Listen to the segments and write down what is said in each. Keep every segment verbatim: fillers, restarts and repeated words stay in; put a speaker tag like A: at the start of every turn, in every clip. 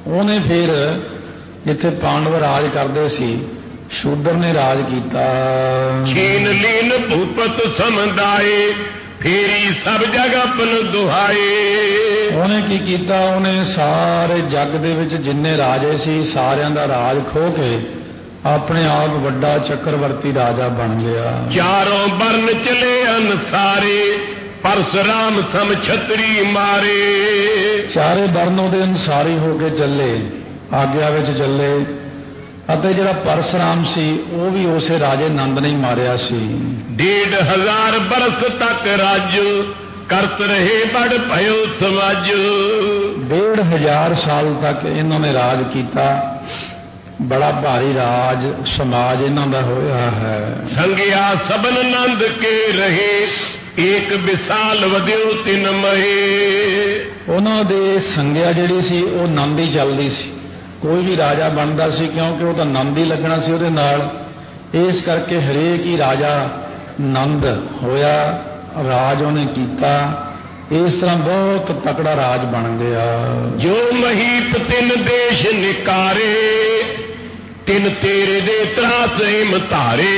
A: ਉਹਨੇ ਫਿਰ ਜਿੱਥੇ ਪਾਂਡਵ ਰਾਜ ਕਰਦੇ ਸੀ ਸ਼ੂਦਰ ਨੇ ਰਾਜ ਕੀਤਾ।
B: ਛੀਨ ਲੀਨ ਭੂਪਤ ਸਮਦਾਏ ਫੇਰੀ ਸਭ ਜਗ ਆਪਨ ਦੁਹਾਏ।
A: ਉਹਨੇ ਕੀ ਕੀਤਾ, ਉਹਨੇ ਸਾਰੇ ਜੱਗ ਦੇ ਵਿੱਚ ਜਿੰਨੇ ਰਾਜੇ ਸੀ ਸਾਰਿਆਂ ਦਾ ਰਾਜ ਖੋਹ ਕੇ ਆਪਣੇ ਆਪ ਵੱਡਾ ਚੱਕਰਵਰਤੀ ਰਾਜਾ ਬਣ ਗਿਆ।
B: ਚਾਰੋਂ ਵਰਨ ਚਲੇ ਅਨਸਾਰੇ ਪਰਸਰਾਮ ਸਮ ਛਤਰੀ ਮਾਰੇ।
A: ਚਾਰੇ ਵਰਨ ਉਹਦੇ ਅਨਸਾਰੀ ਹੋ ਕੇ ਚੱਲੇ, ਆਗਿਆ ਵਿੱਚ ਚੱਲੇ। ਅਤੇ ਜਿਹੜਾ ਪਰਸਰਾਮ ਸੀ ਉਹ ਵੀ ਉਸੇ ਰਾਜੇ ਨੰਦ ਨੇ ਹੀ ਮਾਰਿਆ ਸੀ।
B: ਡੇਢ ਹਜ਼ਾਰ ਬਰਸ ਤੱਕ ਰਾਜ ਕਰਤ ਰਹੇ ਬੜ ਭਇਓ ਸਮਾਜ।
A: ਡੇਢ ਹਜ਼ਾਰ ਸਾਲ ਤੱਕ ਇਹਨਾਂ ਨੇ ਰਾਜ ਕੀਤਾ, ਬੜਾ ਭਾਰੀ ਰਾਜ ਸਮਾਜ ਇਹਨਾਂ ਦਾ ਹੋਇਆ ਹੈ।
B: ਸੰਗਿਆ ਸਬਨ ਨੰਦ ਕੇ ਰਹੇ ਏਕ ਵਿਸਾਲ ਵਧਿਓ ਤਿਨ ਮਹੇ।
A: ਉਹਨਾਂ ਦੇ ਸੰਗਿਆ ਜਿਹੜੀ ਸੀ ਉਹ ਨੰਦ ਹੀ ਚੱਲਦੀ ਸੀ। ਕੋਈ ਵੀ ਰਾਜਾ ਬਣਦਾ ਸੀ ਕਿਉਂਕਿ ਉਹ ਤਾਂ ਨੰਦ ਹੀ ਲੱਗਣਾ ਸੀ ਉਹਦੇ ਨਾਲ, ਇਸ ਕਰਕੇ ਹਰੇਕ ਹੀ ਰਾਜਾ ਨੰਦ ਹੋਇਆ, ਰਾਜ ਉਹਨੇ ਕੀਤਾ। ਇਸ ਤਰ੍ਹਾਂ ਬਹੁਤ ਤਕੜਾ ਰਾਜ ਬਣ ਗਿਆ।
B: ਜੋ ਮਹੀਪ ਤਿੰਨ ਦੇਸ਼ ਨਿਕਾਰੇ ਤਿੰਨ ਤੇਰੇ ਦੇ ਤਰਾਸ ਹਿਮ ਧਾਰੇ।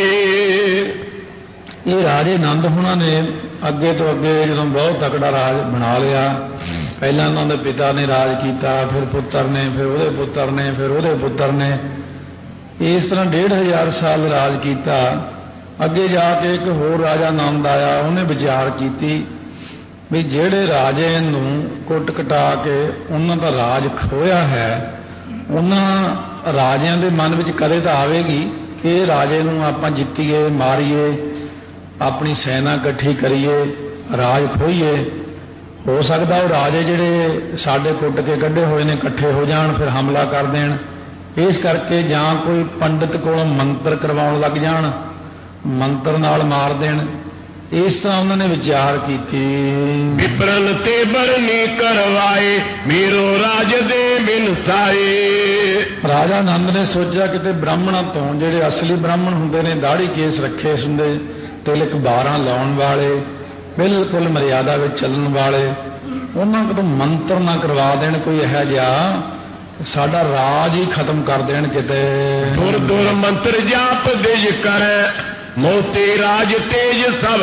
A: ਇਹ ਰਾਜੇ ਨੰਦ ਹੁਣਾਂ ਨੇ ਅੱਗੇ ਤੋਂ ਅੱਗੇ ਜਦੋਂ ਬਹੁਤ ਤਕੜਾ ਰਾਜ ਬਣਾ ਲਿਆ, ਪਹਿਲਾਂ ਉਹਨਾਂ ਦੇ ਪਿਤਾ ਨੇ ਰਾਜ ਕੀਤਾ, ਫਿਰ ਪੁੱਤਰ ਨੇ, ਫਿਰ ਉਹਦੇ ਪੁੱਤਰ ਨੇ, ਫਿਰ ਉਹਦੇ ਪੁੱਤਰ ਨੇ, ਇਸ ਤਰ੍ਹਾਂ ਡੇਢ ਹਜ਼ਾਰ ਸਾਲ ਰਾਜ ਕੀਤਾ। ਅੱਗੇ ਜਾ ਕੇ ਇੱਕ ਹੋਰ ਰਾਜਾ ਨੰਦ ਆਇਆ, ਉਹਨੇ ਵਿਚਾਰ ਕੀਤੀ ਵੀ ਜਿਹੜੇ ਰਾਜੇ ਨੂੰ ਕੁੱਟ ਕਟਾ ਕੇ ਉਹਨਾਂ ਦਾ ਰਾਜ ਖੋਇਆ ਹੈ, ਉਹਨਾਂ ਰਾਜਿਆਂ ਦੇ ਮਨ ਵਿੱਚ ਕਦੇ ਤਾਂ ਆਵੇਗੀ ਕਿ ਇਹ ਰਾਜੇ ਨੂੰ ਆਪਾਂ ਜਿੱਤੀਏ, ਮਾਰੀਏ, ਆਪਣੀ ਸੈਨਾ ਇਕੱਠੀ ਕਰੀਏ, ਰਾਜ ਖੋਈਏ। ਹੋ ਸਕਦਾ ਉਹ ਰਾਜੇ ਜਿਹੜੇ ਸਾਡੇ ਕੁੱਟ ਕੇ ਕੱਢੇ ਹੋਏ ਨੇ ਇਕੱਠੇ ਹੋ ਜਾਣ, ਫਿਰ ਹਮਲਾ ਕਰ ਦੇਣ। ਇਸ ਕਰਕੇ ਜਾਂ ਕੋਈ ਪੰਡਿਤ ਕੋਲੋਂ ਮੰਤਰ ਕਰਵਾਉਣ ਲੱਗ ਜਾਣ, ਮੰਤਰ ਨਾਲ ਮਾਰ ਦੇਣ। ਇਸ ਤਰ੍ਹਾਂ ਉਹਨਾਂ ਨੇ ਵਿਚਾਰ ਕੀਤੀ।
B: ਵਿਪਰਨ ਤੇ ਬਰਨੀ ਕਰਵਾਏ ਮੇਰੋ ਰਾਜ ਦੇ ਬਿਨਸਾਏ।
A: ਰਾਜਾ ਨੰਦ ਨੇ ਸੋਚਿਆ ਕਿਤੇ ਬ੍ਰਾਹਮਣਾਂ ਤੋਂ, ਜਿਹੜੇ ਅਸਲੀ ਬ੍ਰਾਹਮਣ ਹੁੰਦੇ ਨੇ, ਦਾੜੀ ਕੇਸ ਰੱਖੇ ਹੁੰਦੇ, ਤਿਲਕ ਬਾਰਾਂ ਲਾਉਣ ਵਾਲੇ, ਬਿਲਕੁਲ ਮਰਿਆਦਾ ਵਿੱਚ ਚੱਲਣ ਵਾਲੇ, ਉਹਨਾਂ ਕੋਲੋਂ ਮੰਤਰ ਨਾ ਕਰਵਾ ਦੇਣ ਕੋਈ ਇਹੋ ਜਿਹਾ, ਸਾਡਾ ਰਾਜ ਹੀ ਖਤਮ ਕਰ ਦੇਣ ਕਿਤੇ।
B: ਦੁਰ ਦੁਰ ਮੰਤਰ ਜਾਪ ਦੇਜ ਕਰੈ ਮੋਤੇ ਰਾਜ ਤੇਜ ਸਭ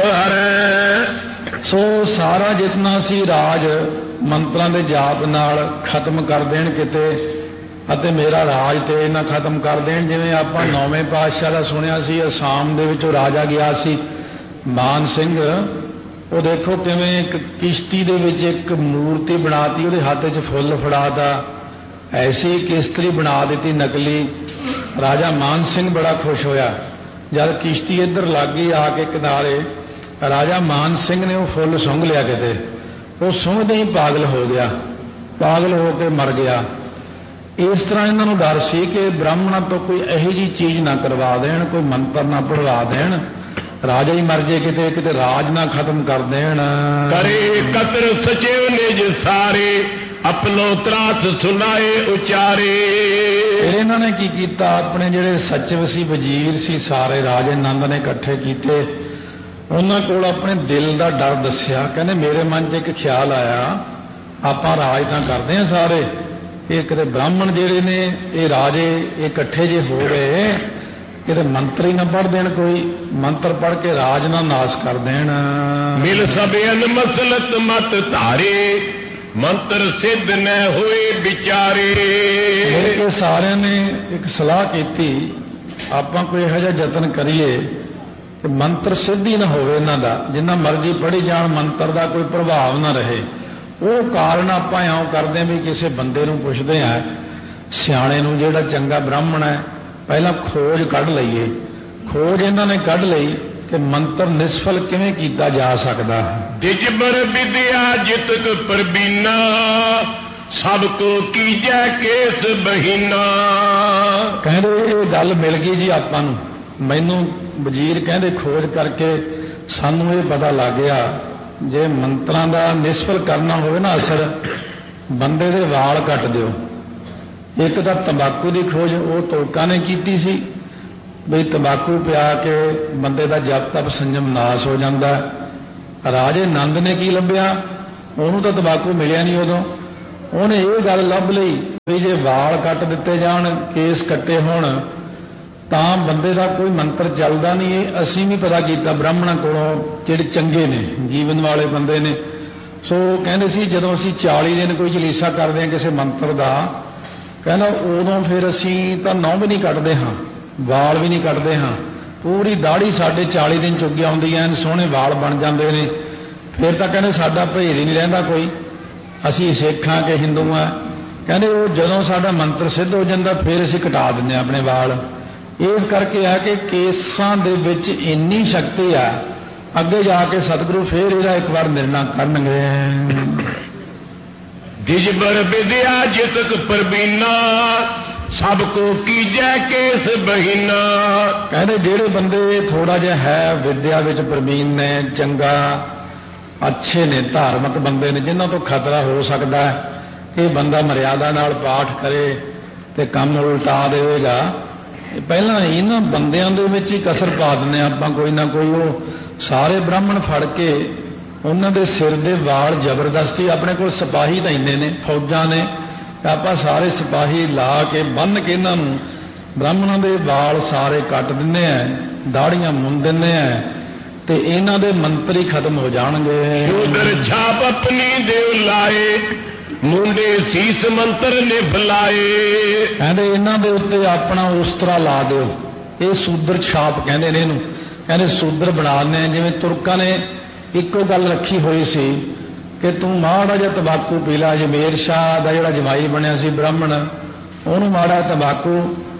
B: ਹਰੈ।
A: ਸੋ ਸਾਰਾ ਜਿਤਨਾ ਸੀ ਰਾਜ ਮੰਤਰਾਂ ਦੇ ਜਾਪ ਨਾਲ ਖਤਮ ਕਰ ਦੇਣ ਕਿਤੇ, ਅਤੇ ਮੇਰਾ ਰਾਜ ਤੇ ਨਾ ਖਤਮ ਕਰ ਦੇਣ। ਜਿਵੇਂ ਆਪਾਂ ਨੌਵੇਂ ਪਾਤਸ਼ਾਹ ਦਾ ਸੁਣਿਆ ਸੀ, ਅਸਾਮ ਦੇ ਵਿੱਚ ਉਹ ਰਾਜਾ ਗਿਆ ਸੀ ਮਾਨ ਸਿੰਘ, ਉਹ ਦੇਖੋ ਕਿਵੇਂ ਇੱਕ ਕਿਸ਼ਤੀ ਦੇ ਵਿੱਚ ਇੱਕ ਮੂਰਤੀ ਬਣਾਤੀ, ਉਹਦੇ ਹੱਥ 'ਚ ਫੁੱਲ ਫੜਾਤਾ, ਐਸੀ ਕਿਸ਼ਤੀ ਬਣਾ ਦਿੱਤੀ ਨਕਲੀ। ਰਾਜਾ ਮਾਨ ਸਿੰਘ ਬੜਾ ਖੁਸ਼ ਹੋਇਆ। ਜਦ ਕਿਸ਼ਤੀ ਇੱਧਰ ਲੱਗ ਗਈ ਆ ਕੇ ਕਿਨਾਰੇ, ਰਾਜਾ ਮਾਨ ਸਿੰਘ ਨੇ ਉਹ ਫੁੱਲ ਸੁੰਘ ਲਿਆ ਕਿਤੇ, ਉਹ ਸੁੰਘਦੇ ਹੀ ਪਾਗਲ ਹੋ ਗਿਆ, ਪਾਗਲ ਹੋ ਕੇ ਮਰ ਗਿਆ। ਇਸ ਤਰ੍ਹਾਂ ਇਹਨਾਂ ਨੂੰ ਡਰ ਸੀ ਕਿ ਬ੍ਰਾਹਮਣਾਂ ਤੋਂ ਕੋਈ ਇਹੋ ਜਿਹੀ ਚੀਜ਼ ਨਾ ਕਰਵਾ ਦੇਣ, ਕੋਈ ਮੰਤਰ ਨਾ ਪੜਵਾ ਦੇਣ, ਰਾਜਾ ਹੀ ਮਰ ਜੇ ਕਿਤੇ, ਕਿਤੇ ਰਾਜ ਨਾ ਖਤਮ ਕਰ ਦੇਣ।
B: ਕਰੇ ਕਤਰ ਸਚਿਵ ਨਿਜ ਸਾਰੇ ਆਪਣੋ ਤਰਾਸ ਸੁਨਾਏ ਉਚਾਰੇ।
A: ਫਿਰ ਇਹਨਾਂ ਨੇ ਕੀ ਕੀਤਾ, ਆਪਣੇ ਜਿਹੜੇ ਸਚਿਵ ਸੀ, ਵਜ਼ੀਰ ਸੀ, ਸਾਰੇ ਰਾਜੇ ਨੰਦ ਨੇ ਇਕੱਠੇ ਕੀਤੇ, ਉਹਨਾਂ ਕੋਲ ਆਪਣੇ ਦਿਲ ਦਾ ਡਰ ਦੱਸਿਆ। ਕਹਿੰਦੇ ਮੇਰੇ ਮਨ 'ਚ ਇੱਕ ਖਿਆਲ ਆਇਆ, ਆਪਾਂ ਰਾਜ ਤਾਂ ਕਰਦੇ ਹਾਂ ਸਾਰੇ, ਇਹ ਕਿਤੇ ਬ੍ਰਾਹਮਣ ਜਿਹੜੇ ਨੇ ਇਹ ਰਾਜੇ ਇਹ ਇਕੱਠੇ ਜੇ ਹੋ ਗਏ, ਕਿਤੇ ਮੰਤਰ ਹੀ ਨਾ ਪੜ੍ਹ ਦੇਣ, ਕੋਈ ਮੰਤਰ ਪੜ੍ਹ ਕੇ ਰਾਜ ਨਾ ਨਾਸ਼ ਕਰ ਦੇਣ।
B: ਮਿਲ ਸਭਿਅਨ ਮਸਲਤ ਮਤ ਧਾਰੇ ਮੰਤਰ ਸਿੱਧ ਨ ਹੋਏ ਵਿਚਾਰੇ।
A: ਮਿਲ ਕੇ ਸਾਰਿਆਂ ਨੇ ਇੱਕ ਸਲਾਹ ਕੀਤੀ, ਆਪਾਂ ਕੋਈ ਇਹੋ ਜਿਹਾ ਯਤਨ ਕਰੀਏ ਕਿ ਮੰਤਰ ਸਿੱਧ ਹੀ ਨਾ ਹੋਵੇ ਇਹਨਾਂ ਦਾ, ਜਿੰਨਾ ਮਰਜ਼ੀ ਪੜ੍ਹੀ ਜਾਣ, ਮੰਤਰ ਦਾ ਕੋਈ ਪ੍ਰਭਾਵ ਨਾ ਰਹੇ। ਉਹ ਕਾਰਨ ਆਪਾਂ ਇਉਂ ਕਰਦੇ ਹਾਂ ਵੀ ਕਿਸੇ ਬੰਦੇ ਨੂੰ ਪੁੱਛਦੇ ਹਾਂ, ਸਿਆਣੇ ਨੂੰ, ਜਿਹੜਾ ਚੰਗਾ ਬ੍ਰਾਹਮਣ ਹੈ, ਪਹਿਲਾਂ ਖੋਜ ਕੱਢ ਲਈਏ। ਖੋਜ ਇਹਨਾਂ ਨੇ ਕੱਢ ਲਈ ਕਿ ਮੰਤਰ ਨਿਸਫਲ ਕਿਵੇਂ ਕੀਤਾ ਜਾ ਸਕਦਾ ਹੈ।
B: ਦਿਜਬਰ ਵਿਦਿਆ ਜਿਤਕ ਪ੍ਰਬੀਨਾ ਸਭ ਕੋ ਕੀਜੈ ਕੇਸ ਬਹੀਨਾ।
A: ਕਹਿੰਦੇ ਇਹ ਗੱਲ ਮਿਲ ਗਈ ਜੀ ਆਪਾਂ ਨੂੰ, ਮੈਨੂੰ ਵਜ਼ੀਰ ਕਹਿੰਦੇ ਖੋਜ ਕਰਕੇ ਸਾਨੂੰ ਇਹ ਪਤਾ ਲੱਗ ਗਿਆ, ਜੇ ਮੰਤਰਾਂ ਦਾ ਨਿਸਫਲ ਕਰਨਾ ਹੋਵੇ ਨਾ ਅਸਰ, ਬੰਦੇ ਦੇ ਵਾਲ ਕੱਟ ਦਿਓ। ਇੱਕ ਤਾਂ ਤੰਬਾਕੂ ਦੀ ਖੋਜ ਉਹ ਤੋਕਾ ਨੇ ਕੀਤੀ ਸੀ ਵੀ ਤੰਬਾਕੂ ਪਿਆ ਕੇ ਬੰਦੇ ਦਾ ਜਪ ਤਪ ਸੰਜਮ ਨਾਸ਼ ਹੋ ਜਾਂਦਾ। ਰਾਜੇ ਨੰਦ ਨੇ ਕੀ ਲੱਭਿਆ, ਉਹਨੂੰ ਤਾਂ ਤੰਬਾਕੂ ਮਿਲਿਆ ਨਹੀਂ ਉਦੋਂ, ਉਹਨੇ ਇਹ ਗੱਲ ਲੱਭ ਲਈ ਵੀ ਜੇ ਵਾਲ ਕੱਟ ਦਿੱਤੇ ਜਾਣ, ਕੇਸ ਕੱਟੇ ਹੋਣ, ਤਾਂ ਬੰਦੇ ਦਾ ਕੋਈ ਮੰਤਰ ਚੱਲਦਾ ਨਹੀਂ। ਇਹ ਅਸੀਂ ਵੀ ਪਤਾ ਕੀਤਾ ਬ੍ਰਾਹਮਣਾਂ ਕੋਲੋਂ, ਜਿਹੜੇ ਚੰਗੇ ਨੇ, ਜੀਵਨ ਵਾਲੇ ਬੰਦੇ ਨੇ। ਸੋ ਕਹਿੰਦੇ ਸੀ ਜਦੋਂ ਅਸੀਂ ਚਾਲੀ ਦਿਨ ਕੋਈ ਜਲੀਸਾ ਕਰਦੇ ਹਾਂ ਕਿਸੇ ਮੰਤਰ ਦਾ, ਕਹਿੰਦਾ ਉਦੋਂ ਫਿਰ ਅਸੀਂ ਤਾਂ ਨਹੁੰ ਵੀ ਨਹੀਂ ਕੱਟਦੇ ਹਾਂ, ਵਾਲ ਵੀ ਨਹੀਂ ਕੱਟਦੇ ਹਾਂ, ਪੂਰੀ ਦਾੜੀ ਸਾਡੇ ਚਾਲੀ ਦਿਨ ਚੁੱਗੀਆਂ ਹੁੰਦੀਆਂ, ਸੋਹਣੇ ਵਾਲ ਬਣ ਜਾਂਦੇ ਨੇ। ਫਿਰ ਤਾਂ ਕਹਿੰਦੇ ਸਾਡਾ ਭੇਦ ਹੀ ਨਹੀਂ ਰਹਿੰਦਾ ਕੋਈ, ਅਸੀਂ ਸਿੱਖ ਹਾਂ ਕਿ ਹਿੰਦੂ ਹਾਂ। ਕਹਿੰਦੇ ਉਹ ਜਦੋਂ ਸਾਡਾ ਮੰਤਰ ਸਿੱਧ ਹੋ ਜਾਂਦਾ ਫਿਰ ਅਸੀਂ ਕਟਾ ਦਿੰਦੇ ਹਾਂ ਆਪਣੇ ਵਾਲ। ਇਸ ਕਰਕੇ ਆ ਕਿ ਕੇਸਾਂ ਦੇ ਵਿੱਚ ਇੰਨੀ ਸ਼ਕਤੀ ਆ, ਅੱਗੇ ਜਾ ਕੇ ਸਤਿਗੁਰੂ ਫਿਰ ਇਹਦਾ ਇੱਕ ਵਾਰ ਨਿਰਣਾ ਕਰਨਗੇ।
B: ਜਿਜਬਰ ਵਿਦਿਆ ਜਿਤਕ ਪ੍ਰਬੀਨਾ, ਸਭ ਕੋ ਕੀਜੈ ਕੇਸ ਬਹੀਨਾ।
A: ਕਹਿੰਦੇ ਜਿਹੜੇ ਬੰਦੇ ਥੋੜਾ ਜਿਹਾ ਹੈ ਵਿਦਿਆ ਵਿੱਚ ਪ੍ਰਬੀਨ ਨੇ, ਚੰਗਾ ਅੱਛੇ ਨੇ, ਧਾਰਮਿਕ ਬੰਦੇ ਨੇ, ਜਿਨ੍ਹਾਂ ਤੋਂ ਖਤਰਾ ਹੋ ਸਕਦਾ ਕਿ ਬੰਦਾ ਮਰਿਆਦਾ ਨਾਲ ਪਾਠ ਕਰੇ ਤੇ ਕੰਮ ਉਲਟਾ ਦੇਵੇਗਾ, ਪਹਿਲਾਂ ਇਹਨਾਂ ਬੰਦਿਆਂ ਦੇ ਵਿੱਚ ਹੀ ਕਸਰ ਪਾ ਦਿੰਦੇ ਆਪਾਂ ਕੋਈ ਨਾ ਕੋਈ। ਉਹ ਸਾਰੇ ਬ੍ਰਾਹਮਣ ਫੜ ਕੇ ਉਹਨਾਂ ਦੇ ਸਿਰ ਦੇ ਵਾਲ ਜ਼ਬਰਦਸਤੀ, ਆਪਣੇ ਕੋਲ ਸਿਪਾਹੀ ਤਾਂ ਇੰਨੇ ਨੇ, ਫੌਜਾਂ ਨੇ, ਆਪਾਂ ਸਾਰੇ ਸਿਪਾਹੀ ਲਾ ਕੇ ਬੰਨ੍ਹ ਕੇ ਇਹਨਾਂ ਨੂੰ ਬ੍ਰਾਹਮਣਾਂ ਦੇ ਵਾਲ ਸਾਰੇ ਕੱਟ ਦਿੰਦੇ ਆ, ਦਾੜੀਆਂ ਮੁੰਨ ਦਿੰਦੇ ਆ, ਤੇ ਇਹਨਾਂ ਦੇ ਮੰਤਰ ਹੀ ਖਤਮ ਹੋ ਜਾਣਗੇ।
B: ਸ਼ੂਦਰ ਛਾਪ ਆਪਣੀ ਦੇਵ ਲਾਏ, ਮੁੰਡੇ ਸੀਸ ਮੰਤਰ ਨੇ ਫਲਾਏ।
A: ਕਹਿੰਦੇ ਇਹਨਾਂ ਦੇ ਉੱਤੇ ਆਪਣਾ ਉਸਤਰਾ ਲਾ ਦਿਓ, ਇਹ ਸੂਦਰ ਛਾਪ ਕਹਿੰਦੇ ਨੇ ਇਹਨੂੰ। ਕਹਿੰਦੇ ਸੂਦਰ ਬਣਾ ਦਿੰਦੇ, ਜਿਵੇਂ ਤੁਰਕਾਂ ਨੇ ਇੱਕੋ ਗੱਲ ਰੱਖੀ ਹੋਈ ਸੀ ਕਿ ਤੂੰ ਮਾੜਾ ਜਿਹਾ ਤੰਬਾਕੂ ਪੀ ਲਾ। ਜਮੇਰ ਸ਼ਾਹ ਦਾ ਜਿਹੜਾ ਜਮਾਈ ਬਣਿਆ ਸੀ ਬ੍ਰਾਹਮਣ, ਉਹਨੂੰ ਮਾੜਾ ਤੰਬਾਕੂ,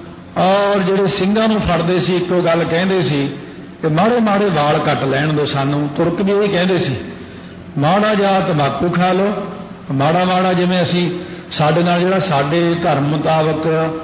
A: ਔਰ ਜਿਹੜੇ ਸਿੰਘਾਂ ਨੂੰ ਫੜਦੇ ਸੀ ਇੱਕੋ ਗੱਲ ਕਹਿੰਦੇ ਸੀ ਕਿ ਮਾੜੇ ਮਾੜੇ ਵਾਲ ਕੱਟ ਲੈਣ ਦਿਓ ਸਾਨੂੰ। ਤੁਰਕ ਵੀ ਇਹ ਕਹਿੰਦੇ ਸੀ, ਮਾੜਾ ਜਿਹਾ ਤੰਬਾਕੂ ਖਾ ਲਓ, ਮਾੜਾ ਮਾੜਾ ਜਿਵੇਂ ਅਸੀਂ ਸਾਡੇ ਨਾਲ ਜਿਹੜਾ ਸਾਡੇ ਧਰਮ ਮੁਤਾਬਕ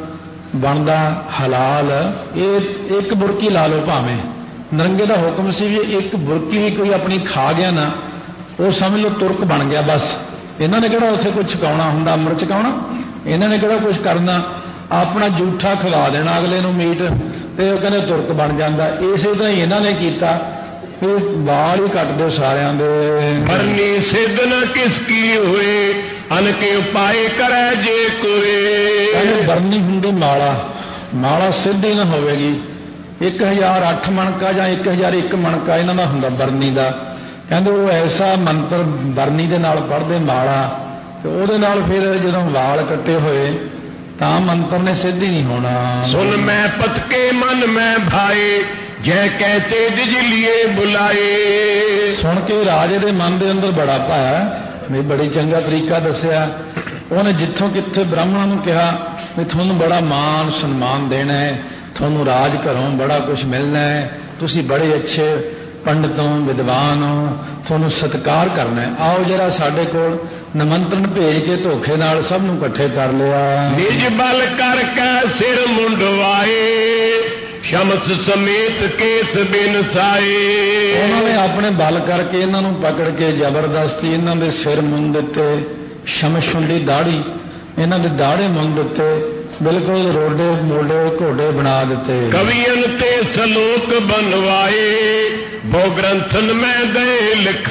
A: ਬਣਦਾ ਹਲਾਲ, ਇਹ ਇੱਕ ਬੁਰਕੀ ਲਾ ਲਓ ਭਾਵੇਂ। ਨਰੰਗੇ ਦਾ ਹੁਕਮ ਸੀ ਵੀ ਇੱਕ ਬੁਰਕੀ ਵੀ ਕੋਈ ਆਪਣੀ ਖਾ ਗਿਆ ਨਾ, ਉਹ ਸਮਝ ਲਓ ਤੁਰਕ ਬਣ ਗਿਆ ਬਸ। ਇਹਨਾਂ ਨੇ ਕਿਹੜਾ ਉੱਥੇ ਕੁਝ ਛਕਾਉਣਾ ਹੁੰਦਾ, ਅੰਮ੍ਰਿਤ ਛਕਾਉਣਾ, ਇਹਨਾਂ ਨੇ ਕਿਹੜਾ ਕੁਝ ਕਰਨਾ, ਆਪਣਾ ਜੂਠਾ ਖਵਾ ਦੇਣਾ ਅਗਲੇ ਨੂੰ ਮੀਟ, ਤੇ ਉਹ ਕਹਿੰਦੇ ਤੁਰਕ ਬਣ ਜਾਂਦਾ। ਇਸੇ ਤਰ੍ਹਾਂ ਹੀ ਇਹਨਾਂ ਨੇ ਕੀਤਾ, ਇਹ ਵਾਲ ਹੀ ਕੱਟ ਦਿਓ ਸਾਰਿਆਂ ਦੇ।
B: ਵਰਨੀ ਸਿੱਧ ਨ ਕਿਸ ਕੀ ਹੋਏ, ਅਨਕੇ ਉਪਾਏ ਕਰੈ ਜੇ ਕੋਏ।
A: ਕਹਿੰਦੇ ਵਰਨੀ ਹੁੰਦੀ ਮਾਲਾ, ਮਾਲਾ ਸਿੱਧ ਹੀ ਨਾ ਹੋਵੇਗੀ। ਇੱਕ ਹਜ਼ਾਰ ਅੱਠ ਮਣਕਾ ਜਾਂ ਇੱਕ ਹਜ਼ਾਰ ਇੱਕ ਮਣਕਾ ਇਹਨਾਂ ਦਾ ਹੁੰਦਾ ਵਰਨੀ ਦਾ। ਕਹਿੰਦੇ ਉਹ ਐਸਾ ਮੰਤਰ ਵਰਨੀ ਦੇ ਨਾਲ ਪੜ੍ਹਦੇ ਮਾਲਾ, ਤੇ ਉਹਦੇ ਨਾਲ ਫਿਰ ਜਦੋਂ ਵਾਲ ਕੱਟੇ ਹੋਏ ਤਾਂ ਮੰਤਰ ਨੇ ਸਿੱਧ ਹੀ ਨਹੀਂ ਹੋਣਾ।
B: ਸੁਣ ਮੈਂ ਪਤਕੇ ਮਨ ਮੈਂ ਭਾਏ, ਜੈ ਕਹਤੇ ਦਿਜ ਲਿਏ ਬੁਲਾਏ।
A: ਸੁਣ ਕੇ ਰਾਜੇ ਦੇ ਮਨ ਦੇ ਅੰਦਰ ਬੜਾ ਭਾਇਆ, ਵੀ ਬੜੀ ਚੰਗਾ ਤਰੀਕਾ ਦੱਸਿਆ ਉਹਨੇ। ਜਿੱਥੋਂ ਕਿੱਥੇ ਬ੍ਰਾਹਮਣਾਂ ਨੂੰ ਕਿਹਾ ਵੀ ਤੁਹਾਨੂੰ ਬੜਾ ਮਾਣ ਸਨਮਾਨ ਦੇਣਾ ਹੈ, ਤੁਹਾਨੂੰ ਰਾਜ ਘਰੋਂ ਬੜਾ ਕੁਝ ਮਿਲਣਾ ਹੈ, ਤੁਸੀਂ ਬੜੇ ਅੱਛੇ ਪੰਡਤ ਹੋ, ਵਿਦਵਾਨ ਹੋ, ਤੁਹਾਨੂੰ ਸਤਿਕਾਰ ਕਰਨਾ ਹੈ, ਆਓ ਜਰਾ ਸਾਡੇ ਕੋਲ। ਨਿਮੰਤਰਣ ਭੇਜ ਕੇ ਧੋਖੇ ਨਾਲ ਸਭ ਨੂੰ ਇਕੱਠੇ ਕਰ ਲਿਆ।
B: ਨਿਜ ਬਲ ਕਰਕੇ ਸਿਰ ਮੁੰਡਵਾਏ, ਸ਼ਮਸ ਸਮੇਤ ਕੇਸ ਬਿਨਸਾਏ।
A: ਉਹਨਾਂ ਨੇ ਆਪਣੇ ਬਲ ਕਰਕੇ ਇਹਨਾਂ ਨੂੰ ਪਕੜ ਕੇ ਜ਼ਬਰਦਸਤੀ ਇਹਨਾਂ ਦੇ ਸਿਰ ਮੁੰਨ ਦਿੱਤੇ, ਸ਼ਮਸ਼ੁੰਡੀ ਦਾੜੀ, ਇਹਨਾਂ ਦੇ ਦਾੜੇ ਮੁੰਨ ਦਿੱਤੇ, ਬਿਲਕੁਲ ਰੋਡੇ ਮੋਢੇ ਘੋੜੇ ਬਣਾ ਦਿੱਤੇ।
B: ਕਵੀਨ ਤੇ ਸਲੋਕ ਬਣਵਾਏ, ਬਹੁ ਗ੍ਰੰਥਨ ਮੈਂ ਗਏ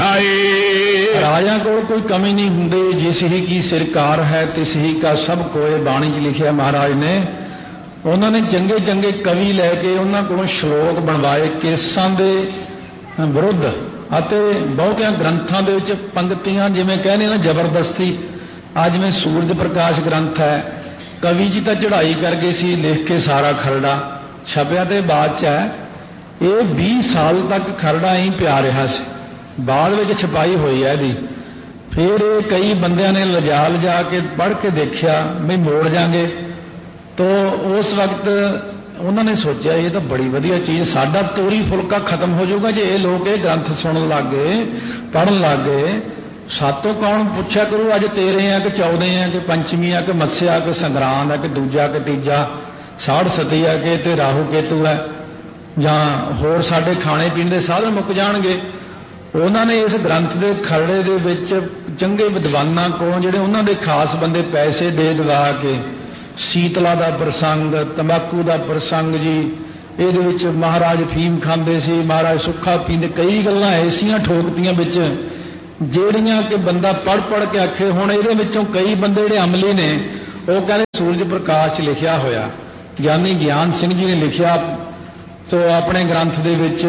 B: ਲਿਖਾਏ।
A: ਰਾਜਿਆਂ ਕੋਲ ਕੋਈ ਕਮੀ ਨਹੀਂ ਹੁੰਦੀ, ਜਿਸ ਹੀ ਕੀ ਸਰਕਾਰ ਹੈ ਤਿਸ ਹੀ ਕਾ ਸਭ ਕੋਏ, ਬਾਣੀ 'ਚ ਲਿਖਿਆ ਮਹਾਰਾਜ ਨੇ। ਉਹਨਾਂ ਨੇ ਚੰਗੇ ਚੰਗੇ ਕਵੀ ਲੈ ਕੇ ਉਹਨਾਂ ਕੋਲੋਂ ਸ਼ਲੋਕ ਬਣਵਾਏ ਕੇਸਾਂ ਦੇ ਵਿਰੁੱਧ, ਅਤੇ ਬਹੁਤਿਆਂ ਗ੍ਰੰਥਾਂ ਦੇ ਵਿੱਚ ਪੰਕਤੀਆਂ ਜਿਵੇਂ ਕਹਿੰਦੇ ਨਾ ਜ਼ਬਰਦਸਤੀ। ਅੱਜ ਜਿਵੇਂ ਸੂਰਜ ਪ੍ਰਕਾਸ਼ ਗ੍ਰੰਥ ਹੈ, ਕਵੀ ਜੀ ਤਾਂ ਚੜ੍ਹਾਈ ਕਰ ਗਏ ਸੀ ਲਿਖ ਕੇ ਸਾਰਾ ਖਰੜਾ, ਛਪਿਆ ਤੇ ਬਾਅਦ 'ਚ ਹੈ। ਇਹ ਵੀਹ ਸਾਲ ਤੱਕ ਖਰੜਾ ਹੀ ਪਿਆ ਰਿਹਾ ਸੀ, ਬਾਅਦ ਵਿੱਚ ਛਪਾਈ ਹੋਈ ਹੈ ਇਹਦੀ। ਫਿਰ ਇਹ ਕਈ ਬੰਦਿਆਂ ਨੇ ਲਿਜਾ ਲਿਜਾ ਕੇ ਪੜ੍ਹ ਕੇ ਦੇਖਿਆ ਵੀ ਮੋੜ ਜਾਗੇ, ਤੋ ਉਸ ਵਕਤ ਉਹਨਾਂ ਨੇ ਸੋਚਿਆ ਇਹ ਤਾਂ ਬੜੀ ਵਧੀਆ ਚੀਜ਼, ਸਾਡਾ ਤੋਰੀ ਫੁਲਕਾ ਖਤਮ ਹੋ ਜਾਊਗਾ ਜੇ ਇਹ ਲੋਕ ਇਹ ਗ੍ਰੰਥ ਸੁਣਨ ਲੱਗ ਗਏ, ਪੜ੍ਹਨ ਲੱਗ ਗਏ। ਸਾਤੋਂ ਕੌਣ ਪੁੱਛਿਆ ਕਰੂ ਅੱਜ ਤੇਰੇ ਆ ਕਿ ਚੌਦੇ ਆ ਕਿ ਪੰਚਮੀ ਆ ਕਿ ਮੱਸਿਆ ਕਿ ਸੰਗਰਾਂਦ ਆ ਕਿ ਦੂਜਾ ਕਿ ਤੀਜਾ, ਸਾੜ ਸਤੀ ਆ ਕਿ ਤੇ ਰਾਹੂ ਕੇਤੂ ਹੈ, ਜਾਂ ਹੋਰ ਸਾਡੇ ਖਾਣੇ ਪੀਣ ਦੇ ਸਾਧਨ ਮੁੱਕ ਜਾਣਗੇ। ਉਹਨਾਂ ਨੇ ਇਸ ਗ੍ਰੰਥ ਦੇ ਖਰੜੇ ਦੇ ਵਿੱਚ ਚੰਗੇ ਵਿਦਵਾਨਾਂ ਕੋਲੋਂ, ਜਿਹੜੇ ਉਹਨਾਂ ਦੇ ਖਾਸ ਬੰਦੇ, ਪੈਸੇ ਦੇ ਦਵਾ ਕੇ ਸੀਤਲਾ ਦਾ ਪ੍ਰਸੰਗ, ਤੰਬਾਕੂ ਦਾ ਪ੍ਰਸੰਗ ਜੀ, ਇਹਦੇ ਵਿੱਚ ਮਹਾਰਾਜ ਫੀਮ ਖਾਂਦੇ ਸੀ, ਮਹਾਰਾਜ ਸੁੱਖਾ ਪੀਂਦੇ, ਕਈ ਗੱਲਾਂ ਐਸੀਆਂ ਠੋਕਤੀਆਂ ਵਿੱਚ ਜਿਹੜੀਆਂ ਕਿ ਬੰਦਾ ਪੜ੍ਹ ਪੜ੍ਹ ਕੇ ਆਖੇ। ਹੁਣ ਇਹਦੇ ਵਿੱਚੋਂ ਕਈ ਬੰਦੇ ਜਿਹੜੇ ਅਮਲੀ ਨੇ ਉਹ ਕਹਿੰਦੇ ਸੂਰਜ ਪ੍ਰਕਾਸ਼ 'ਚ ਲਿਖਿਆ ਹੋਇਆ। ਗਿਆਨੀ ਗਿਆਨ ਸਿੰਘ ਜੀ ਨੇ ਲਿਖਿਆ ਤੋ ਆਪਣੇ ਗ੍ਰੰਥ ਦੇ ਵਿੱਚ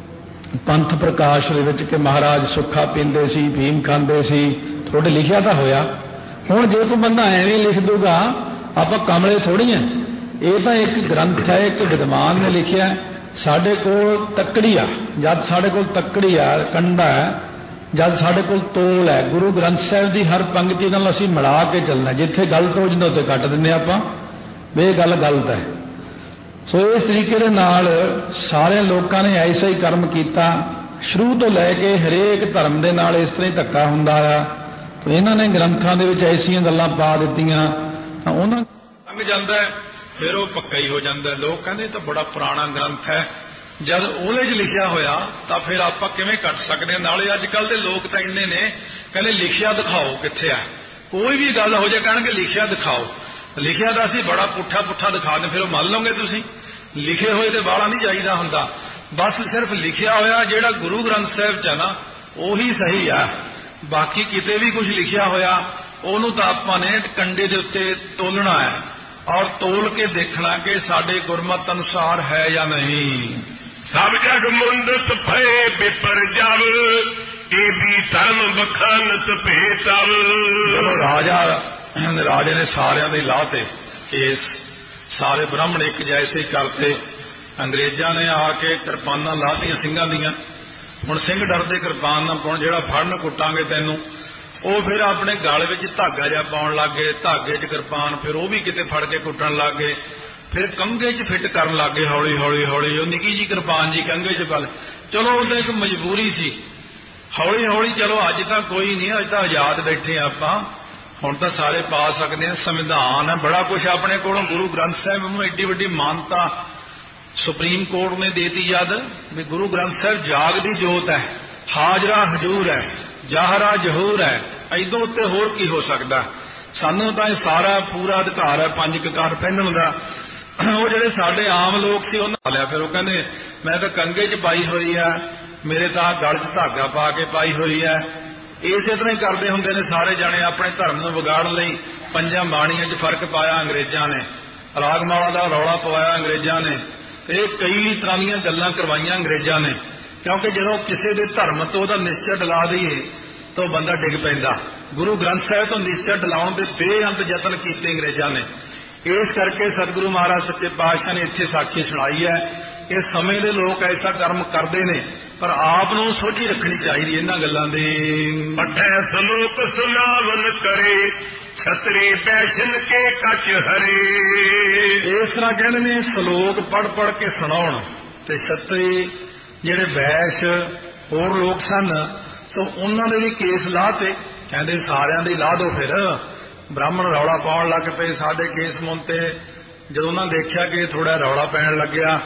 A: ਪੰਥ ਪ੍ਰਕਾਸ਼ ਦੇ ਵਿੱਚ ਕਿ ਮਹਾਰਾਜ ਸੁੱਖਾ ਪੀਂਦੇ ਸੀ, ਭੀਮ ਖਾਂਦੇ ਸੀ। ਤੁਹਾਡੇ ਲਿਖਿਆ ਤਾਂ ਹੋਇਆ। ਹੁਣ ਜੇ ਕੋਈ ਬੰਦਾ ਐਵੇਂ ਲਿਖ ਦੂਗਾ, ਆਪਾਂ ਕਮਲੇ ਥੋੜ੍ਹੀ ਹੈ। ਇਹ ਤਾਂ ਇੱਕ ਗ੍ਰੰਥ ਹੈ, ਇੱਕ ਵਿਦਵਾਨ ਨੇ ਲਿਖਿਆ। ਸਾਡੇ ਕੋਲ ਤੱਕੜੀ ਆ, ਜਦ ਸਾਡੇ ਕੋਲ ਤੱਕੜੀ ਆ, ਕੰਡਾ ਹੈ, ਜਦ ਸਾਡੇ ਕੋਲ ਤੋਲ ਹੈ। ਗੁਰੂ ਗ੍ਰੰਥ ਸਾਹਿਬ ਦੀ ਹਰ ਪੰਕਤੀ ਨਾਲ ਅਸੀਂ ਮਿਲਾ ਕੇ ਚੱਲਣਾ। ਜਿੱਥੇ ਗਲਤ ਹੋ ਜਾਂਦਾ ਉੱਥੇ ਕੱਟ ਦਿੰਦੇ ਆਪਾਂ ਵੀ ਇਹ ਗੱਲ ਗਲਤ ਹੈ। ਸੋ ਇਸ ਤਰੀਕੇ ਦੇ ਨਾਲ ਸਾਰੇ ਲੋਕਾਂ ਨੇ ਐਸਾ ਹੀ ਕਰਮ ਕੀਤਾ। ਸ਼ੁਰੂ ਤੋਂ ਲੈ ਕੇ ਹਰੇਕ ਧਰਮ ਦੇ ਨਾਲ ਇਸ ਤਰ੍ਹਾਂ ਹੀ ਧੱਕਾ ਹੁੰਦਾ ਆ। ਤਾਂ ਇਹਨਾਂ ਨੇ ਗ੍ਰੰਥਾਂ ਦੇ ਵਿੱਚ ਐਸੀਆਂ ਗੱਲਾਂ ਪਾ ਦਿੱਤੀਆਂ ਤਾਂ ਉਹਨਾਂ ਲੰਘ ਜਾਂਦਾ, ਫਿਰ ਉਹ ਪੱਕਾ ਹੀ ਹੋ ਜਾਂਦਾ। ਲੋਕ ਕਹਿੰਦੇ ਤਾਂ ਬੜਾ ਪੁਰਾਣਾ ਗ੍ਰੰਥ ਹੈ। ਜਦ ਉਹਦੇ 'ਚ ਲਿਖਿਆ ਹੋਇਆ ਤਾਂ ਫਿਰ ਆਪਾਂ ਕਿਵੇਂ ਕੱਟ ਸਕਦੇ ਹਾਂ। ਨਾਲੇ ਅੱਜ ਕੱਲ੍ਹ ਦੇ ਲੋਕ ਤਾਂ ਇੰਨੇ ਨੇ, ਕਹਿੰਦੇ ਲਿਖਿਆ ਦਿਖਾਓ ਕਿੱਥੇ ਆ। ਕੋਈ ਵੀ ਗੱਲ ਹੋ ਜਾਏ ਕਹਿਣਗੇ ਲਿਖਿਆ ਦਿਖਾਓ। ਲਿਖਿਆ ਤਾਂ ਅਸੀਂ ਬੜਾ ਪੁੱਠਾ ਪੁੱਠਾ ਦਿਖਾ ਦਿੰਦੇ, ਫਿਰ ਉਹ ਮੰਨ ਲਓਗੇ ਤੁਸੀਂ। ਲਿਖੇ ਹੋਏ ਤੇ ਬਾਹਲਾ ਨਹੀਂ ਜਾਈਦਾ ਹੁੰਦਾ। ਬਸ ਸਿਰਫ ਲਿਖਿਆ ਹੋਇਆ ਜਿਹੜਾ ਗੁਰੂ ਗ੍ਰੰਥ ਸਾਹਿਬ 'ਚ ਹੈ ਨਾ ਉਹੀ ਸਹੀ ਆ। ਬਾਕੀ ਕਿਤੇ ਵੀ ਕੁਝ ਲਿਖਿਆ ਹੋਇਆ ਉਹਨੂੰ ਤਾਂ ਆਪਾਂ ਨੇ ਕੰਡੇ ਦੇ ਉੱਤੇ ਤੋਲਣਾ ਹੈ ਔਰ ਤੋਲ ਕੇ ਦੇਖਣਾ ਕਿ ਸਾਡੇ ਗੁਰਮਤਿ ਅਨੁਸਾਰ ਹੈ ਜਾਂ ਨਹੀਂ।
B: ਸਭ ਜਗ ਮੁੰਦਤ ਭਏ ਬਿਪਰ ਜਬ, ਇਹ ਵੀ ਧਰਮ ਬਖਾਨਤ ਭੇਤਵ।
A: ਜਦੋਂ ਰਾਜਾ ਰਾਜੇ ਨੇ ਸਾਰਿਆਂ ਦੇ ਲਾਹ ਤੇ ਕੇਸ, ਸਾਰੇ ਬ੍ਰਾਹਮਣ ਇੱਕ ਜੈਸੇ ਕਰਤੇ। ਅੰਗਰੇਜ਼ਾਂ ਨੇ ਆ ਕੇ ਕਿਰਪਾਨਾਂ ਲਾਹਤੀਆਂ ਸਿੰਘਾਂ ਦੀਆਂ। ਹੁਣ ਸਿੰਘ ਡਰਦੇ ਕਿਰਪਾਨ ਨਾ ਪਾਉਣ, ਜਿਹੜਾ ਫੜਨ ਕੁੱਟਾਂਗੇ ਤੈਨੂੰ। ਉਹ ਫਿਰ ਆਪਣੇ ਗਲ ਵਿੱਚ ਧਾਗਾ ਜਿਹਾ ਪਾਉਣ ਲੱਗ ਗਏ, ਧਾਗੇ 'ਚ ਕਿਰਪਾਨ। ਫਿਰ ਉਹ ਵੀ ਕਿਤੇ ਫੜ ਕੇ ਕੁੱਟਣ ਲੱਗ ਗਏ। ਫਿਰ ਕੰਘੇ 'ਚ ਫਿੱਟ ਕਰਨ ਲੱਗ ਗਏ ਹੌਲੀ ਹੌਲੀ ਹੌਲੀ। ਉਹ ਨਿੱਕੀ ਜੀ ਕਿਰਪਾਨ ਜੀ ਕੰਘੇ 'ਚ ਪਾ। ਚਲੋ ਉਹਦਾ ਇੱਕ ਮਜਬੂਰੀ ਸੀ। ਹੌਲੀ ਹੌਲੀ ਚਲੋ ਅੱਜ ਤਾਂ ਕੋਈ ਨਹੀਂ, ਅੱਜ ਤਾਂ ਆਜ਼ਾਦ ਬੈਠੇ ਆਪਾਂ। ਹੁਣ ਤਾਂ ਸਾਰੇ ਪਾ ਸਕਦੇ ਹਾਂ, ਸੰਵਿਧਾਨ ਹੈ, ਬੜਾ ਕੁਝ ਆਪਣੇ ਕੋਲੋਂ। ਗੁਰੂ ਗ੍ਰੰਥ ਸਾਹਿਬ ਨੂੰ ਐਡੀ ਵੱਡੀ ਮਾਨਤਾ ਸੁਪਰੀਮ ਕੋਰਟ ਨੇ ਦੇਤੀ ਜਦ ਵੀ ਗੁਰੂ ਗ੍ਰੰਥ ਸਾਹਿਬ ਜਾਗਦੀ ਜੋਤ ਹੈ, ਹਾਜ਼ਰਾ ਹਜ਼ੂਰ ਹੈ, ਜ਼ਾਹਰਾ ਜ਼ਹੂਰ ਹੈ। ਐਦੋਂ ਉੱਤੇ ਹੋਰ ਕੀ ਹੋ ਸਕਦਾ। ਸਾਨੂੰ ਤਾਂ ਇਹ ਸਾਰਾ ਪੂਰਾ ਅਧਿਕਾਰ ਹੈ ਪੰਜ ਕਕਾਰ ਪਹਿਨਣ ਦਾ। ਉਹ ਜਿਹੜੇ ਸਾਡੇ ਆਮ ਲੋਕ ਸੀ ਉਹਨਾਂ ਲਿਆ। ਫਿਰ ਉਹ ਕਹਿੰਦੇ ਮੈਂ ਤਾਂ ਕੰਘੇ 'ਚ ਪਾਈ ਹੋਈ ਆ, ਮੇਰੇ ਤਾਂ ਗਲ 'ਚ ਧਾਗਾ ਪਾ ਕੇ ਪਾਈ ਹੋਈ ਹੈ। ਇਸੇ ਤਰ੍ਹਾਂ ਹੀ ਕਰਦੇ ਹੁੰਦੇ ਨੇ ਸਾਰੇ ਜਾਣੇ ਆਪਣੇ ਧਰਮ ਨੂੰ ਵਿਗਾੜਨ ਲਈ। ਪੰਜਾਂ ਬਾਣੀਆਂ 'ਚ ਫਰਕ ਪਾਇਆ ਅੰਗਰੇਜ਼ਾਂ ਨੇ, ਰਾਗਮਾਲਾ ਦਾ ਰੌਲਾ ਪਵਾਇਆ ਅੰਗਰੇਜ਼ਾਂ ਨੇ। ਇਹ ਕਈ ਤਰ੍ਹਾਂ ਦੀਆਂ ਗੱਲਾਂ ਕਰਵਾਈਆਂ ਅੰਗਰੇਜ਼ਾਂ ਨੇ, ਕਿਉਂਕਿ ਜਦੋਂ ਕਿਸੇ ਦੇ ਧਰਮ ਤੋਂ ਉਹਦਾ ਨਿਸ਼ਚਾ ਡਲਾ ਦਈਏ ਤਾਂ ਉਹ ਬੰਦਾ ਡਿੱਗ ਪੈਂਦਾ। ਗੁਰੂ ਗ੍ਰੰਥ ਸਾਹਿਬ ਤੋਂ ਨਿਸ਼ਚਾ ਡਲਾਉਣ ਦੇ ਬੇਅੰਤ ਯਤਨ ਕੀਤੇ ਅੰਗਰੇਜ਼ਾਂ ਨੇ। ਇਸ ਕਰਕੇ ਸਤਿਗੁਰੂ ਮਹਾਰਾਜ ਸੱਚੇ ਪਾਤਸ਼ਾਹ ਨੇ ਇੱਥੇ ਸਾਖੀ ਸੁਣਾਈ ਹੈ ਕਿ ਸਮੇਂ ਦੇ ਲੋਕ ਐਸਾ ਕਰਮ ਕਰਦੇ ਨੇ, ਪਰ ਆਪ ਨੂੰ ਸੋਝੀ ਰੱਖਣੀ ਚਾਹੀਦੀ ਇਹਨਾਂ ਗੱਲਾਂ ਦੀ।
B: ਪਠੈ ਸਲੋਕ ਸੁਨਾਵਨ ਕਰੇ, ਛਤਰੀ ਬੈਸ਼ਨ ਕੇ ਕੱਚ ਹਰੇ।
A: ਇਸ ਤਰ੍ਹਾਂ ਕਹਿੰਦੇ ਨੇ ਸ਼ਲੋਕ ਪੜ੍ਹ ਪੜ੍ਹ ਕੇ ਸੁਣਾਉਣ। ਤੇ ਛਤਰੀ ਜਿਹੜੇ ਬੈਸ਼ ਹੋਰ ਲੋਕ ਸਨ ਸੋ ਉਹਨਾਂ ਦੇ ਵੀ ਕੇਸ ਲਾਹ ਤੇ। ਕਹਿੰਦੇ ਸਾਰਿਆਂ ਦੇ ਲਾਹ ਦੋ। ਫਿਰ ਬ੍ਰਾਹਮਣ ਰੌਲਾ ਪਾਉਣ ਲੱਗ ਪਏ ਸਾਡੇ ਕੇਸ ਮੁੰਤੇ। ਜਦੋਂ ਉਹਨਾਂ ਦੇਖਿਆ ਕਿ ਥੋੜਾ ਰੌਲਾ ਪੈਣ ਲੱਗਿਆ,